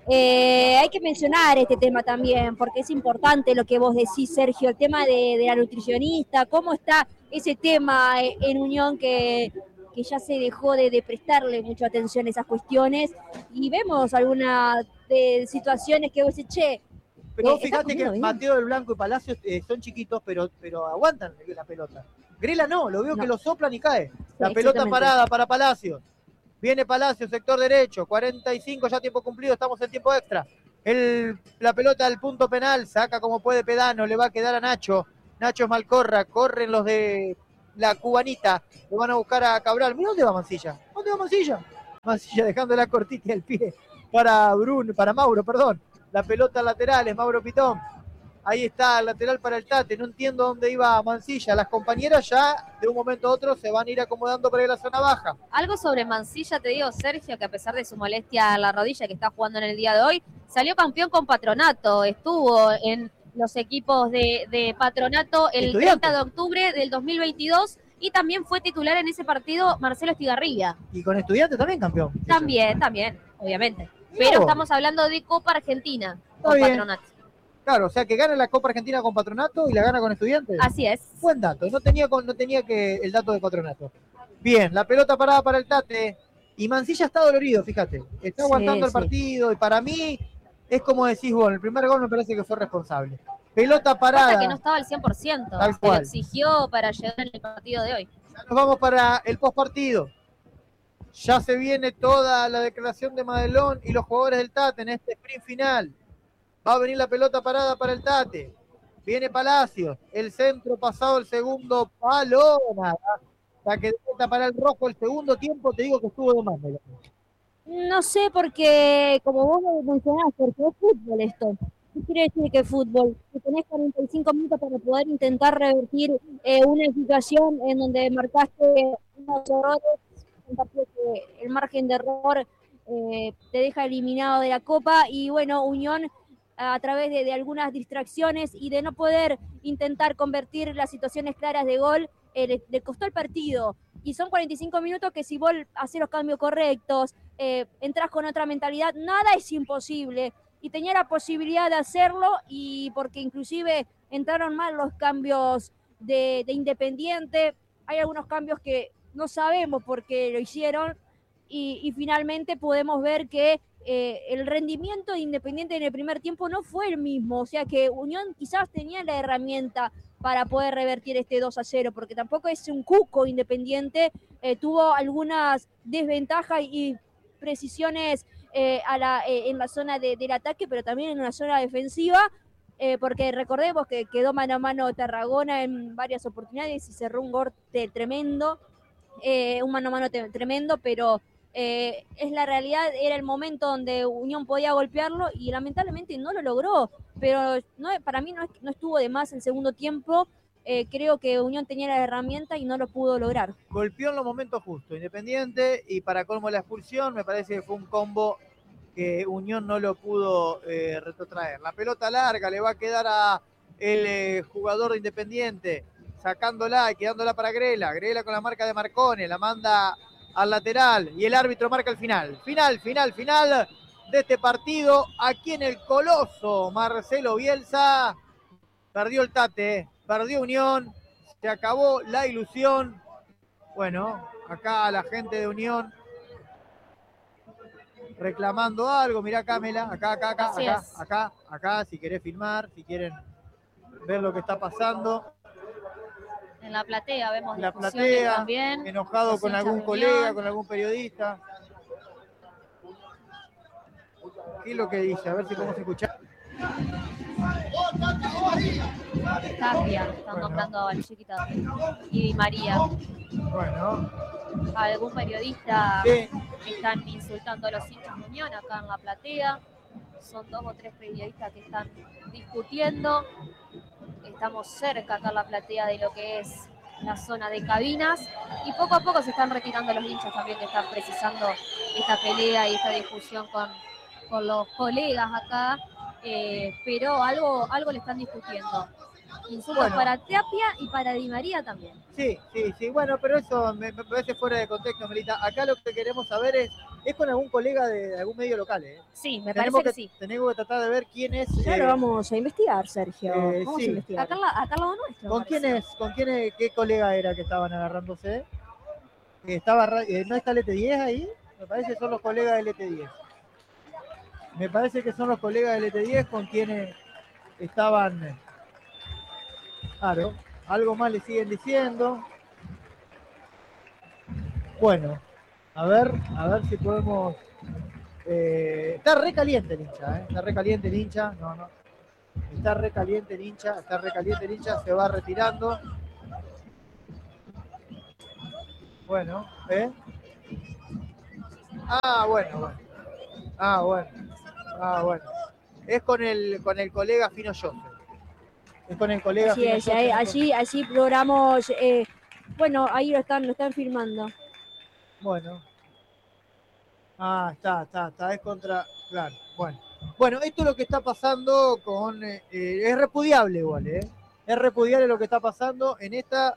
Hay que mencionar este tema también, porque es importante lo que vos decís, Sergio, el tema de la nutricionista, cómo está ese tema en Unión que ya se dejó de prestarle mucha atención a esas cuestiones, y vemos algunas situaciones que vos decís, che, pero fíjate que Mateo del Blanco y Palacios son chiquitos, pero aguantan la pelota. Grela no, lo veo No. que lo soplan y cae. La Sí, pelota exactamente. parada para Palacios. Viene Palacios, sector derecho, 45 ya tiempo cumplido, estamos en tiempo extra. La pelota al punto penal, saca como puede Pedano, le va a quedar a Nacho. Nacho es Malcorra, corren los de la cubanita, lo van a buscar a Cabral. Mira dónde va Mancilla. ¿Dónde va Mancilla? Mancilla dejando la cortita al pie para Mauro, perdón. La pelota lateral es Mauro Pitón. Ahí está el lateral para el Tate. No entiendo dónde iba Mancilla. Las compañeras ya de un momento a otro se van a ir acomodando para ir a la zona baja. Algo sobre Mancilla, te digo, Sergio, que a pesar de su molestia a la rodilla que está jugando en el día de hoy, salió campeón con Patronato. Estuvo en los equipos de Patronato el Estudiante. 30 de octubre del 2022 y también fue titular en ese partido Marcelo Estigarribia. Y con Estudiantes también campeón. También, obviamente. Mirá Pero vos. estamos hablando de Copa Argentina Está con bien. Patronato. Claro, o sea que gana la Copa Argentina con Patronato y la gana con Estudiantes. Así es. Buen dato, no tenía el dato de Patronato. Bien, la pelota parada para el Tate. Y Mancilla está dolorido, fíjate. Está Sí, aguantando el sí. partido y para mí es como decís vos, el primer gol me parece que fue responsable. Pelota parada. Pasa que no estaba al 100%. Tal Se lo cual. exigió para llegar en el partido de hoy. Nos vamos para el postpartido. Ya se viene toda la declaración de Madelón y los jugadores del Tate en este sprint final. Va a venir la pelota parada para el Tate. Viene Palacios. El centro pasado el segundo palo. Nada. Saque de pelota para el rojo. El segundo tiempo te digo que estuvo de más. Madelón. No sé, porque como vos lo mencionás, porque es fútbol esto. ¿Qué quiere decir que es fútbol? Que tenés 45 minutos para poder intentar revertir una situación en donde marcaste unos errores, un partido que el margen de error te deja eliminado de la Copa y bueno, Unión a través de algunas distracciones y de no poder intentar convertir las situaciones claras de gol, le costó el partido. Y son 45 minutos que si vos haces los cambios correctos, entras con otra mentalidad, nada es imposible. Y tenía la posibilidad de hacerlo y porque inclusive entraron mal los cambios de Independiente. Hay algunos cambios que no sabemos por qué lo hicieron y finalmente podemos ver que el rendimiento de Independiente en el primer tiempo no fue el mismo. O sea que Unión quizás tenía la herramienta para poder revertir este 2-0, porque tampoco es un cuco Independiente, tuvo algunas desventajas y precisiones en la zona del ataque, pero también en la zona defensiva, porque recordemos que quedó mano a mano Tarragona en varias oportunidades y cerró un gol tremendo, un mano a mano tremendo, pero es la realidad, era el momento donde Unión podía golpearlo y lamentablemente no lo logró, pero no, para mí no estuvo de más el segundo tiempo. Creo que Unión tenía la herramienta y no lo pudo lograr. Golpeó en los momentos justos Independiente y para colmo la expulsión me parece que fue un combo que Unión no lo pudo retrotraer. La pelota larga le va a quedar a el jugador de Independiente sacándola y quedándola para Grela. Grela con la marca de Marcone, la manda al lateral y el árbitro marca el final. Final de este partido aquí en el Coloso. Marcelo Bielsa perdió el Tate, perdió Unión, se acabó la ilusión. Bueno, acá la gente de Unión reclamando algo. Mirá, Camela, acá, si querés filmar, si quieren ver lo que está pasando. En la platea vemos La discusiones platea, también. enojado Los con hinchas algún de colega, Unión. con algún periodista. ¿Qué es lo que dice? A ver si podemos escuchar. Tapia, están nombrando a Valchiquita y Di María. Bueno, Algún periodista sí. están insultando a los hinchas de Unión acá en la platea. Son 2 o 3 periodistas que están discutiendo. Estamos cerca acá en la platea de lo que es la zona de cabinas y poco a poco se están retirando los hinchas también que están precisando esta pelea y esta discusión con los colegas acá, pero algo le están discutiendo. Insultos Bueno. para Tapia y para Di María también. Sí, bueno, pero eso me parece fuera de contexto, Melita. Acá lo que queremos saber es con algún colega de algún medio local, ¿eh? Sí, me Tenemos parece que sí. Tenemos que tratar de ver quién es. Ya lo vamos a investigar, Sergio. Vamos sí. a investigar. Acá al lado nuestro. ¿Con quién es, qué colega era que estaban agarrándose? ¿No está el ET10 ahí? Me parece que son los colegas del ET10. Me parece que son los colegas del ET10 con quienes estaban. Claro, algo más le siguen diciendo. Bueno, a ver si podemos... está re caliente el hincha, está re caliente el hincha, no. Está re caliente el hincha, se va retirando. Bueno, bueno. Es con el colega Fino Joseph. Es con el colega Así Fino es, Joseph. allí logramos, bueno, ahí lo están filmando. Bueno. Está, es contra, claro, bueno, esto es lo que está pasando con, es repudiable igual, es repudiable lo que está pasando en esta,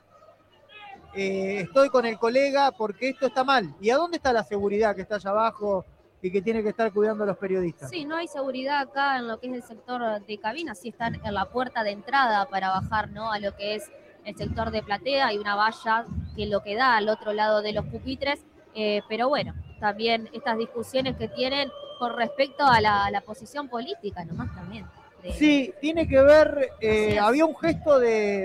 estoy con el colega porque esto está mal. ¿Y a dónde está la seguridad que está allá abajo y que tiene que estar cuidando a los periodistas? Sí, no hay seguridad acá en lo que es el sector de cabina, sí están en la puerta de entrada para bajar, ¿no?, a lo que es el sector de platea, hay una valla que lo que da al otro lado de los pupitres, pero bueno, también estas discusiones que tienen con respecto a la posición política, nomás también. Sí, tiene que ver, había un gesto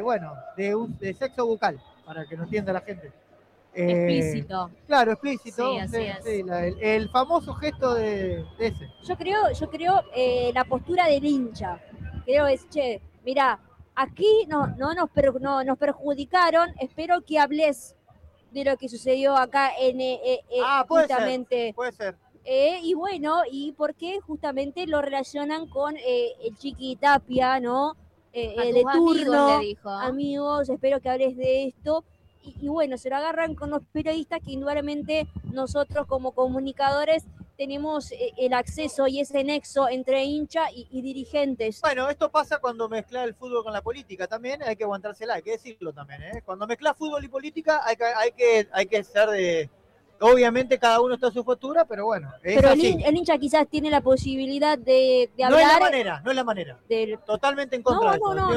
de sexo bucal, para que no entienda la gente. Explícito. Claro, explícito. Sí, así es. Sí, el famoso gesto de ese. Yo creo la postura del hincha. Creo es, mirá, aquí nos perjudicaron, espero que hables de lo que sucedió acá justamente. Puede ser. Y bueno, y porque justamente lo relacionan con el Chiqui Tapia, ¿no? De turno, le dijo. Amigos, espero que hables de esto. Y bueno, se lo agarran con los periodistas que indudablemente nosotros como comunicadores tenemos el acceso y ese nexo entre hincha y dirigentes. Bueno, esto pasa cuando mezcla el fútbol con la política también, hay que aguantársela, hay que decirlo también, Cuando mezcla fútbol y política hay que ser de... Obviamente cada uno está a su postura, pero bueno, pero el hincha quizás tiene la posibilidad de hablar. No es la manera. Totalmente en contra no, de eso. No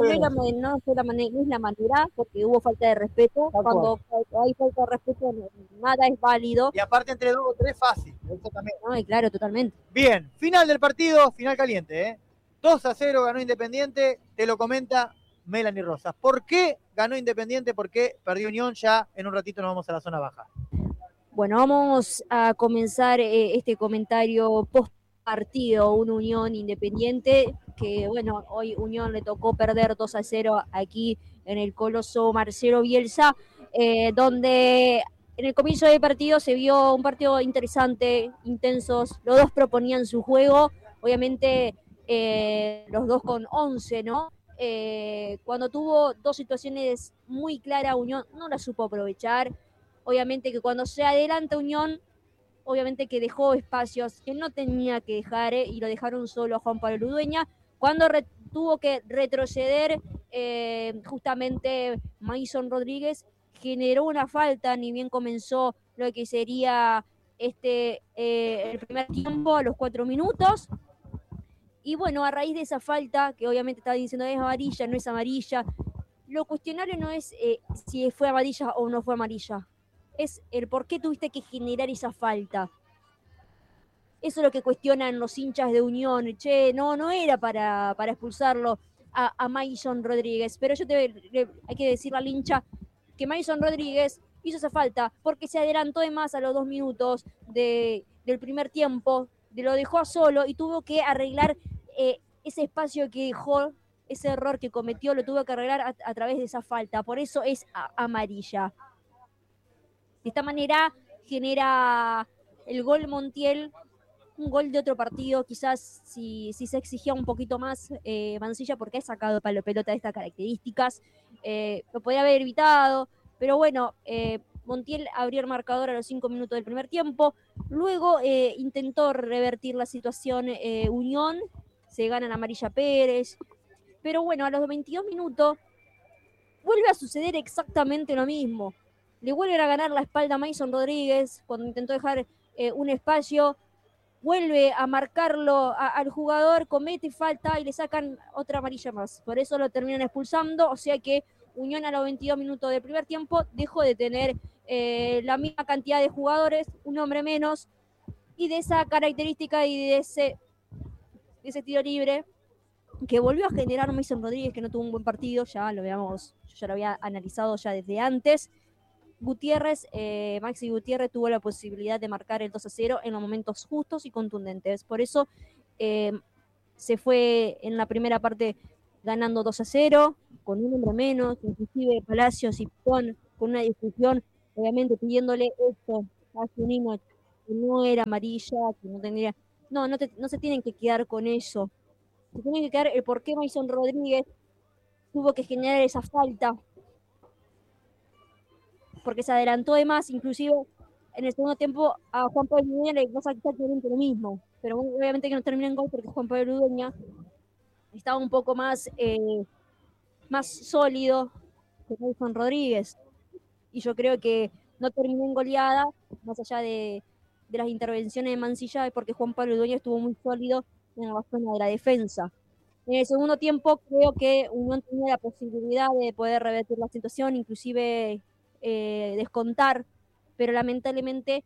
es la manera, porque hubo falta de respeto. Cuando hay falta de respeto, nada es válido. Y aparte entre 2 o 3 fácil. Eso también. No, claro, totalmente. Bien, final del partido, final caliente, 2-0 ganó Independiente, te lo comenta Melanie Rosas. ¿Por qué ganó Independiente? ¿Por qué perdió Unión? Ya en un ratito nos vamos a la zona baja. Bueno, vamos a comenzar este comentario post partido, una Unión Independiente, que bueno, hoy Unión le tocó perder 2-0 aquí en el Coloso Marcelo Bielsa, donde en el comienzo del partido se vio un partido interesante, intensos, los dos proponían su juego, obviamente los dos con 11, ¿no? Cuando tuvo dos situaciones muy claras, Unión no la supo aprovechar. Obviamente que cuando se adelanta Unión, obviamente que dejó espacios que no tenía que dejar y lo dejaron solo a Juan Pablo Ludueña. Cuando tuvo que retroceder, justamente Mason Rodríguez generó una falta, ni bien comenzó lo que sería el primer tiempo a los 4 minutos. Y bueno, a raíz de esa falta, que obviamente estaba diciendo es amarilla, no es amarilla, lo cuestionable no es si fue amarilla o no fue amarilla. Es el por qué tuviste que generar esa falta. Eso es lo que cuestionan los hinchas de Unión. No era para expulsarlo a Mason Rodríguez. Pero hay que decirle al hincha que Mason Rodríguez hizo esa falta porque se adelantó de más a los 2 minutos del primer tiempo, lo dejó a solo y tuvo que arreglar ese espacio que dejó, ese error que cometió, lo tuvo que arreglar a través de esa falta. Por eso es amarilla. De esta manera genera el gol Montiel, un gol de otro partido, quizás si se exigía un poquito más Mancilla, porque ha sacado pelota de estas características, lo podía haber evitado, pero bueno, Montiel abrió el marcador a los 5 minutos del primer tiempo, luego intentó revertir la situación Unión, se gana Amarilla Pérez, pero bueno, a los 22 minutos vuelve a suceder exactamente lo mismo. Le vuelven a ganar la espalda a Mason Rodríguez cuando intentó dejar un espacio, vuelve a marcarlo al jugador, comete falta y le sacan otra amarilla más. Por eso lo terminan expulsando, o sea que Unión a los 22 minutos del primer tiempo dejó de tener la misma cantidad de jugadores, un hombre menos, y de esa característica y de ese tiro libre que volvió a generar Mason Rodríguez, que no tuvo un buen partido, yo ya lo había analizado ya desde antes. Gutiérrez, Maxi Gutiérrez tuvo la posibilidad de marcar el 2-0 en los momentos justos y contundentes. Por eso se fue en la primera parte ganando 2-0, con un hombre menos, inclusive Palacios y Pizón con una discusión, obviamente pidiéndole esto a Juninho, que no era amarilla, que no tendría... No se tienen que quedar con eso. Se tienen que quedar el por qué Mason Rodríguez tuvo que generar esa falta, porque se adelantó de más, inclusive en el segundo tiempo a Juan Pablo Udueña le pasa exactamente lo mismo, pero bueno, obviamente que no termina en gol porque Juan Pablo Udueña estaba un poco más sólido que Nelson Rodríguez, y yo creo que no terminó en goleada, más allá de las intervenciones de Mancilla, porque Juan Pablo Udueña estuvo muy sólido en la zona de la defensa. En el segundo tiempo creo que Unión tenía la posibilidad de poder revertir la situación, inclusive descontar, pero lamentablemente,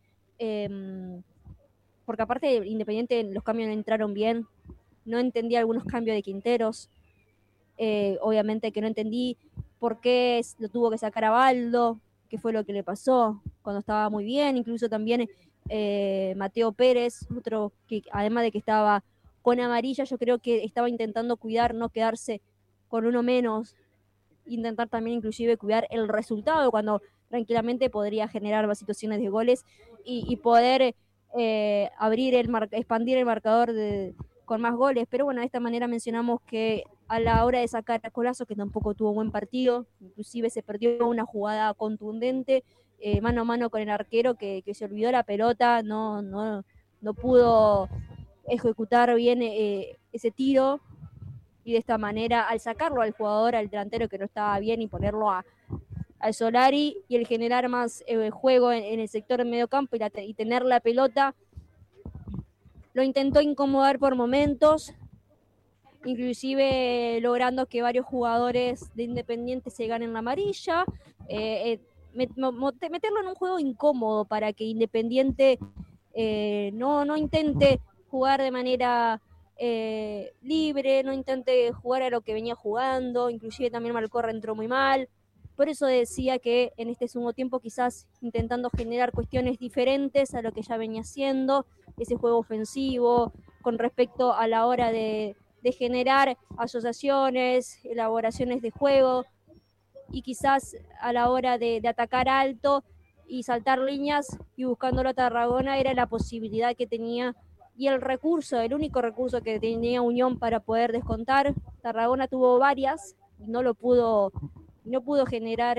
porque aparte Independiente los cambios no entraron bien, no entendí algunos cambios de Quinteros, obviamente que no entendí por qué lo tuvo que sacar a Baldo, qué fue lo que le pasó cuando estaba muy bien, incluso también Mateo Pérez, otro que además de que estaba con amarilla, yo creo que estaba intentando cuidar, no quedarse con uno menos, intentar también inclusive cuidar el resultado cuando tranquilamente podría generar más situaciones de goles y poder expandir el marcador con más goles, pero bueno, de esta manera mencionamos que a la hora de sacar a Colazo, que tampoco tuvo buen partido, inclusive se perdió una jugada contundente, mano a mano con el arquero que se olvidó la pelota, no pudo ejecutar bien ese tiro, y de esta manera al sacarlo al jugador, al delantero que no estaba bien, y ponerlo al Solari y el generar más juego en el sector medio campo y tener la pelota, lo intentó incomodar por momentos, inclusive logrando que varios jugadores de Independiente se ganen la amarilla, meterlo en un juego incómodo para que Independiente no intente jugar de manera libre, no intente jugar a lo que venía jugando, inclusive también Malcorra entró muy mal. Por eso decía que en este segundo tiempo quizás intentando generar cuestiones diferentes a lo que ya venía haciendo, ese juego ofensivo, con respecto a la hora de generar asociaciones, elaboraciones de juego, y quizás a la hora de atacar alto y saltar líneas y buscándolo a Tarragona era la posibilidad que tenía y el único recurso que tenía Unión para poder descontar. Tarragona tuvo varias y no pudo generar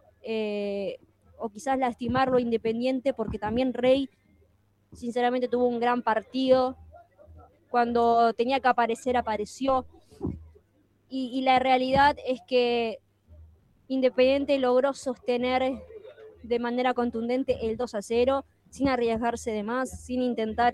o quizás lastimarlo Independiente, porque también Rey sinceramente tuvo un gran partido, cuando tenía que aparecer apareció, y la realidad es que Independiente logró sostener de manera contundente el 2-0 sin arriesgarse de más, sin intentar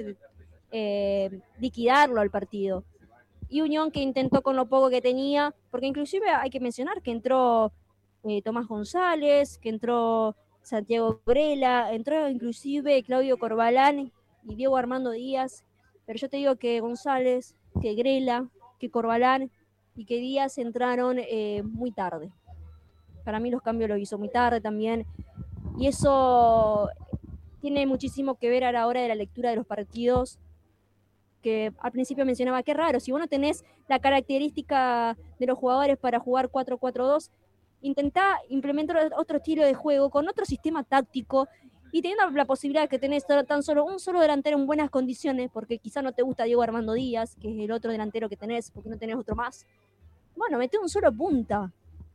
liquidarlo al partido. Y Unión que intentó con lo poco que tenía, porque inclusive hay que mencionar que entró Tomás González, que entró Santiago Grela, entró inclusive Claudio Corbalán y Diego Armando Díaz, pero yo te digo que González, que Grela, que Corbalán y que Díaz entraron muy tarde. Para mí los cambios los hizo muy tarde también, y eso tiene muchísimo que ver a la hora de la lectura de los partidos, que al principio mencionaba, qué raro, si vos no tenés la característica de los jugadores para jugar 4-4-2, intentá implementar otro estilo de juego con otro sistema táctico, y teniendo la posibilidad de que tenés tan solo un solo delantero en buenas condiciones, porque quizá no te gusta Diego Armando Díaz, que es el otro delantero que tenés, porque no tenés otro más, bueno, meté un solo punta.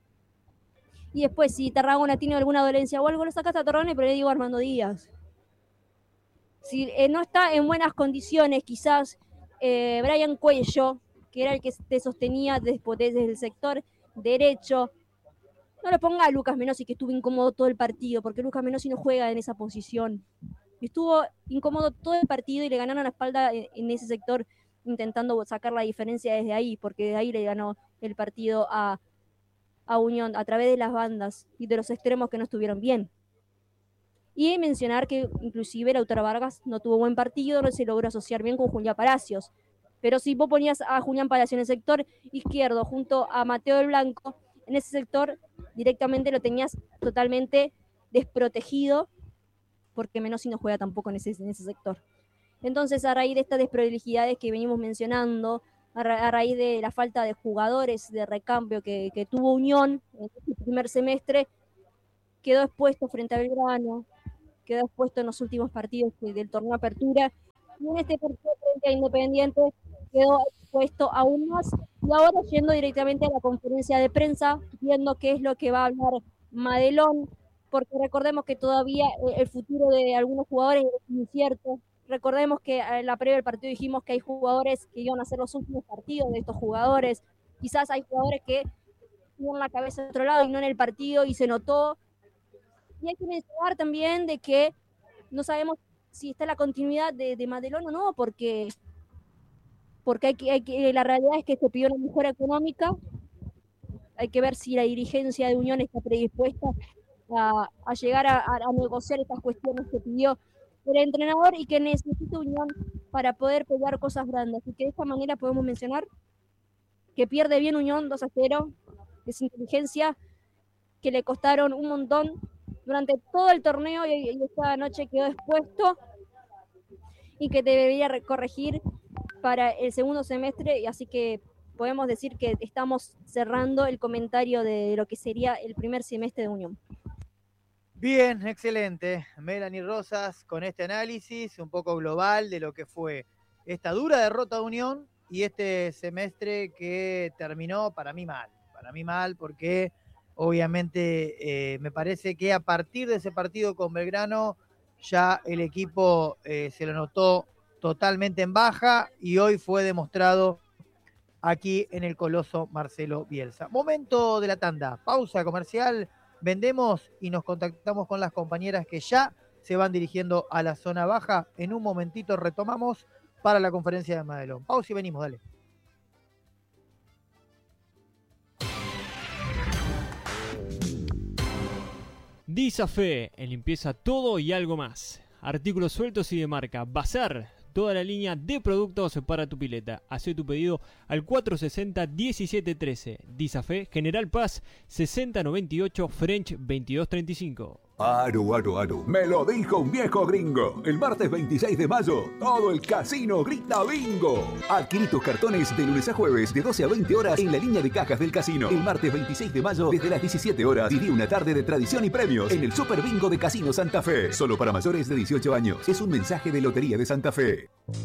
Y después, si Tarragona tiene alguna dolencia o algo, lo sacas a Tarragona y por ahí Diego Armando Díaz. Si no está en buenas condiciones, quizás Brian Cuello, que era el que te sostenía desde el sector derecho, no lo ponga a Lucas Menossi, que estuvo incómodo todo el partido, porque Lucas Menossi no juega en esa posición. Estuvo incómodo todo el partido y le ganaron la espalda en ese sector, intentando sacar la diferencia desde ahí, porque de ahí le ganó el partido a Unión, a través de las bandas y de los extremos que no estuvieron bien. Y mencionar que inclusive Lautaro Vargas no tuvo buen partido, no se logró asociar bien con Julián Palacios. Pero si vos ponías a Julián Palacios en el sector izquierdo junto a Mateo del Blanco, en ese sector directamente lo tenías totalmente desprotegido, porque Menossi no juega tampoco en ese sector. Entonces, a raíz de estas desprolijidades que venimos mencionando, a raíz de la falta de jugadores de recambio que tuvo Unión en este primer semestre, quedó expuesto frente a Belgrano, quedó expuesto en los últimos partidos del torneo Apertura, y en este partido frente a Independiente quedó expuesto aún más, y ahora yendo directamente a la conferencia de prensa, viendo qué es lo que va a hablar Madelón, porque recordemos que todavía el futuro de algunos jugadores es incierto. Recordemos que en la previa del partido dijimos que hay jugadores que iban a ser los últimos partidos de estos jugadores. Quizás hay jugadores que tienen la cabeza de otro lado y no en el partido, y se notó. Y hay que mencionar también de que no sabemos si está la continuidad de Madelón o no, porque la realidad es que se pidió una mejora económica. Hay que ver si la dirigencia de Unión está predispuesta a llegar a negociar estas cuestiones que pidió el entrenador y que necesita Unión para poder pelear cosas grandes. Así que de esta manera podemos mencionar que pierde bien Unión 2-0, es inteligencia que le costaron un montón durante todo el torneo y esta noche quedó expuesto y que debería corregir para el segundo semestre, y así que podemos decir que estamos cerrando el comentario de lo que sería el primer semestre de Unión. Bien, excelente. Melanie Rosas con este análisis un poco global de lo que fue esta dura derrota de Unión y este semestre que terminó para mí mal, porque obviamente me parece que a partir de ese partido con Belgrano ya el equipo se lo notó totalmente en baja y hoy fue demostrado aquí en el Coloso Marcelo Bielsa. Momento de la tanda, pausa comercial. Vendemos y nos contactamos con las compañeras que ya se van dirigiendo a la zona baja. En un momentito retomamos para la conferencia de Madelón. Pausa y venimos, dale. Disafe, en limpieza todo y algo más. Artículos sueltos y de marca. Bazar, toda la línea de productos para tu pileta. Hacé tu pedido al 460-1713. Disafe, General Paz, 6098, French 2235. Aro, me lo dijo un viejo gringo. El martes 26 de mayo, todo el casino grita bingo. Adquirí tus cartones de lunes a jueves de 12 a 20 horas en la línea de cajas del casino. El martes 26 de mayo, desde las 17 horas, viví una tarde de tradición y premios en el Super Bingo de Casino Santa Fe. Solo para mayores de 18 años. Es un mensaje de Lotería de Santa Fe.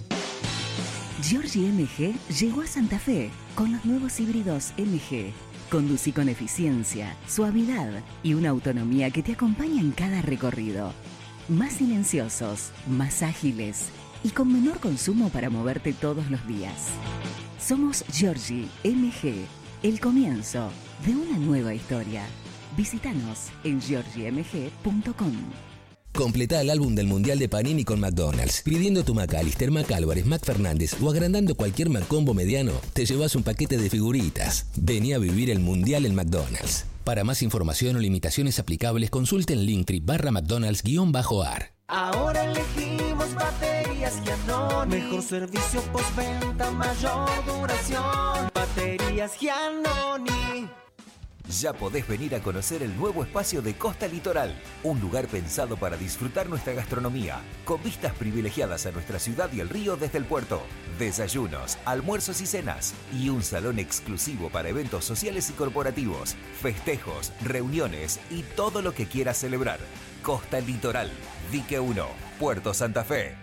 Giorgi MG llegó a Santa Fe con los nuevos híbridos MG. Conducí con eficiencia, suavidad y una autonomía que te acompaña en cada recorrido. Más silenciosos, más ágiles y con menor consumo para moverte todos los días. Somos Giorgi MG, el comienzo de una nueva historia. Visítanos en giorgimg.com. Completá el álbum del Mundial de Panini con McDonald's. Pidiendo tu McAllister, McAlvarez, McFernández o agrandando cualquier McCombo mediano, te llevas un paquete de figuritas. Vení a vivir el Mundial en McDonald's. Para más información o limitaciones aplicables, consulte en Linktree/McDonald's_ar. Ahora elegimos baterías Giannoni. Mejor servicio postventa, mayor duración. Baterías Giannoni. Ya podés venir a conocer el nuevo espacio de Costa Litoral, un lugar pensado para disfrutar nuestra gastronomía, con vistas privilegiadas a nuestra ciudad y el río desde el puerto, desayunos, almuerzos y cenas, y un salón exclusivo para eventos sociales y corporativos, festejos, reuniones y todo lo que quieras celebrar. Costa Litoral, Dique 1, Puerto Santa Fe.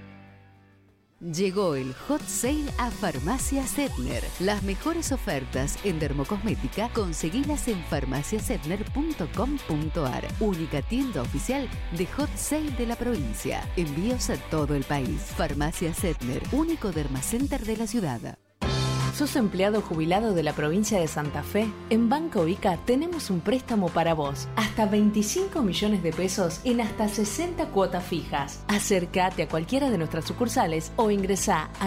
Llegó el Hot Sale a Farmacia Setner. Las mejores ofertas en dermocosmética conseguilas en farmaciasetner.com.ar. Única tienda oficial de Hot Sale de la provincia. Envíos a todo el país. Farmacia Setner, único dermacenter de la ciudad. ¿Sos empleado jubilado de la provincia de Santa Fe? En Banco Ica tenemos un préstamo para vos. Hasta 25 millones de pesos en hasta 60 cuotas fijas. Acércate a cualquiera de nuestras sucursales o ingresá a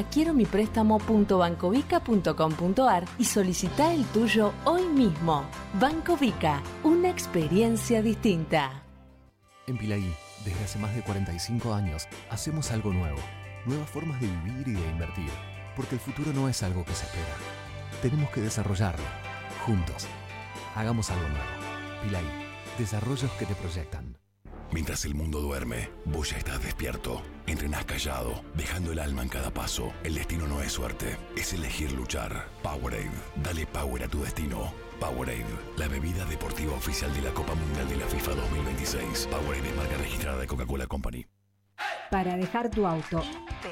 quieromiprestamo.bancovica.com.ar y solicitá el tuyo hoy mismo. Banco Vica, una experiencia distinta. En Pilaí, desde hace más de 45 años, hacemos algo nuevo. Nuevas formas de vivir y de invertir. Porque el futuro no es algo que se espera. Tenemos que desarrollarlo. Juntos. Hagamos algo nuevo. Pilaí. Desarrollos que te proyectan. Mientras el mundo duerme, vos ya estás despierto. Entrenás callado, dejando el alma en cada paso. El destino no es suerte, es elegir luchar. Powerade, dale power a tu destino. Powerade, la bebida deportiva oficial de la Copa Mundial de la FIFA 2026. Powerade es marca registrada de Coca-Cola Company. Para dejar tu auto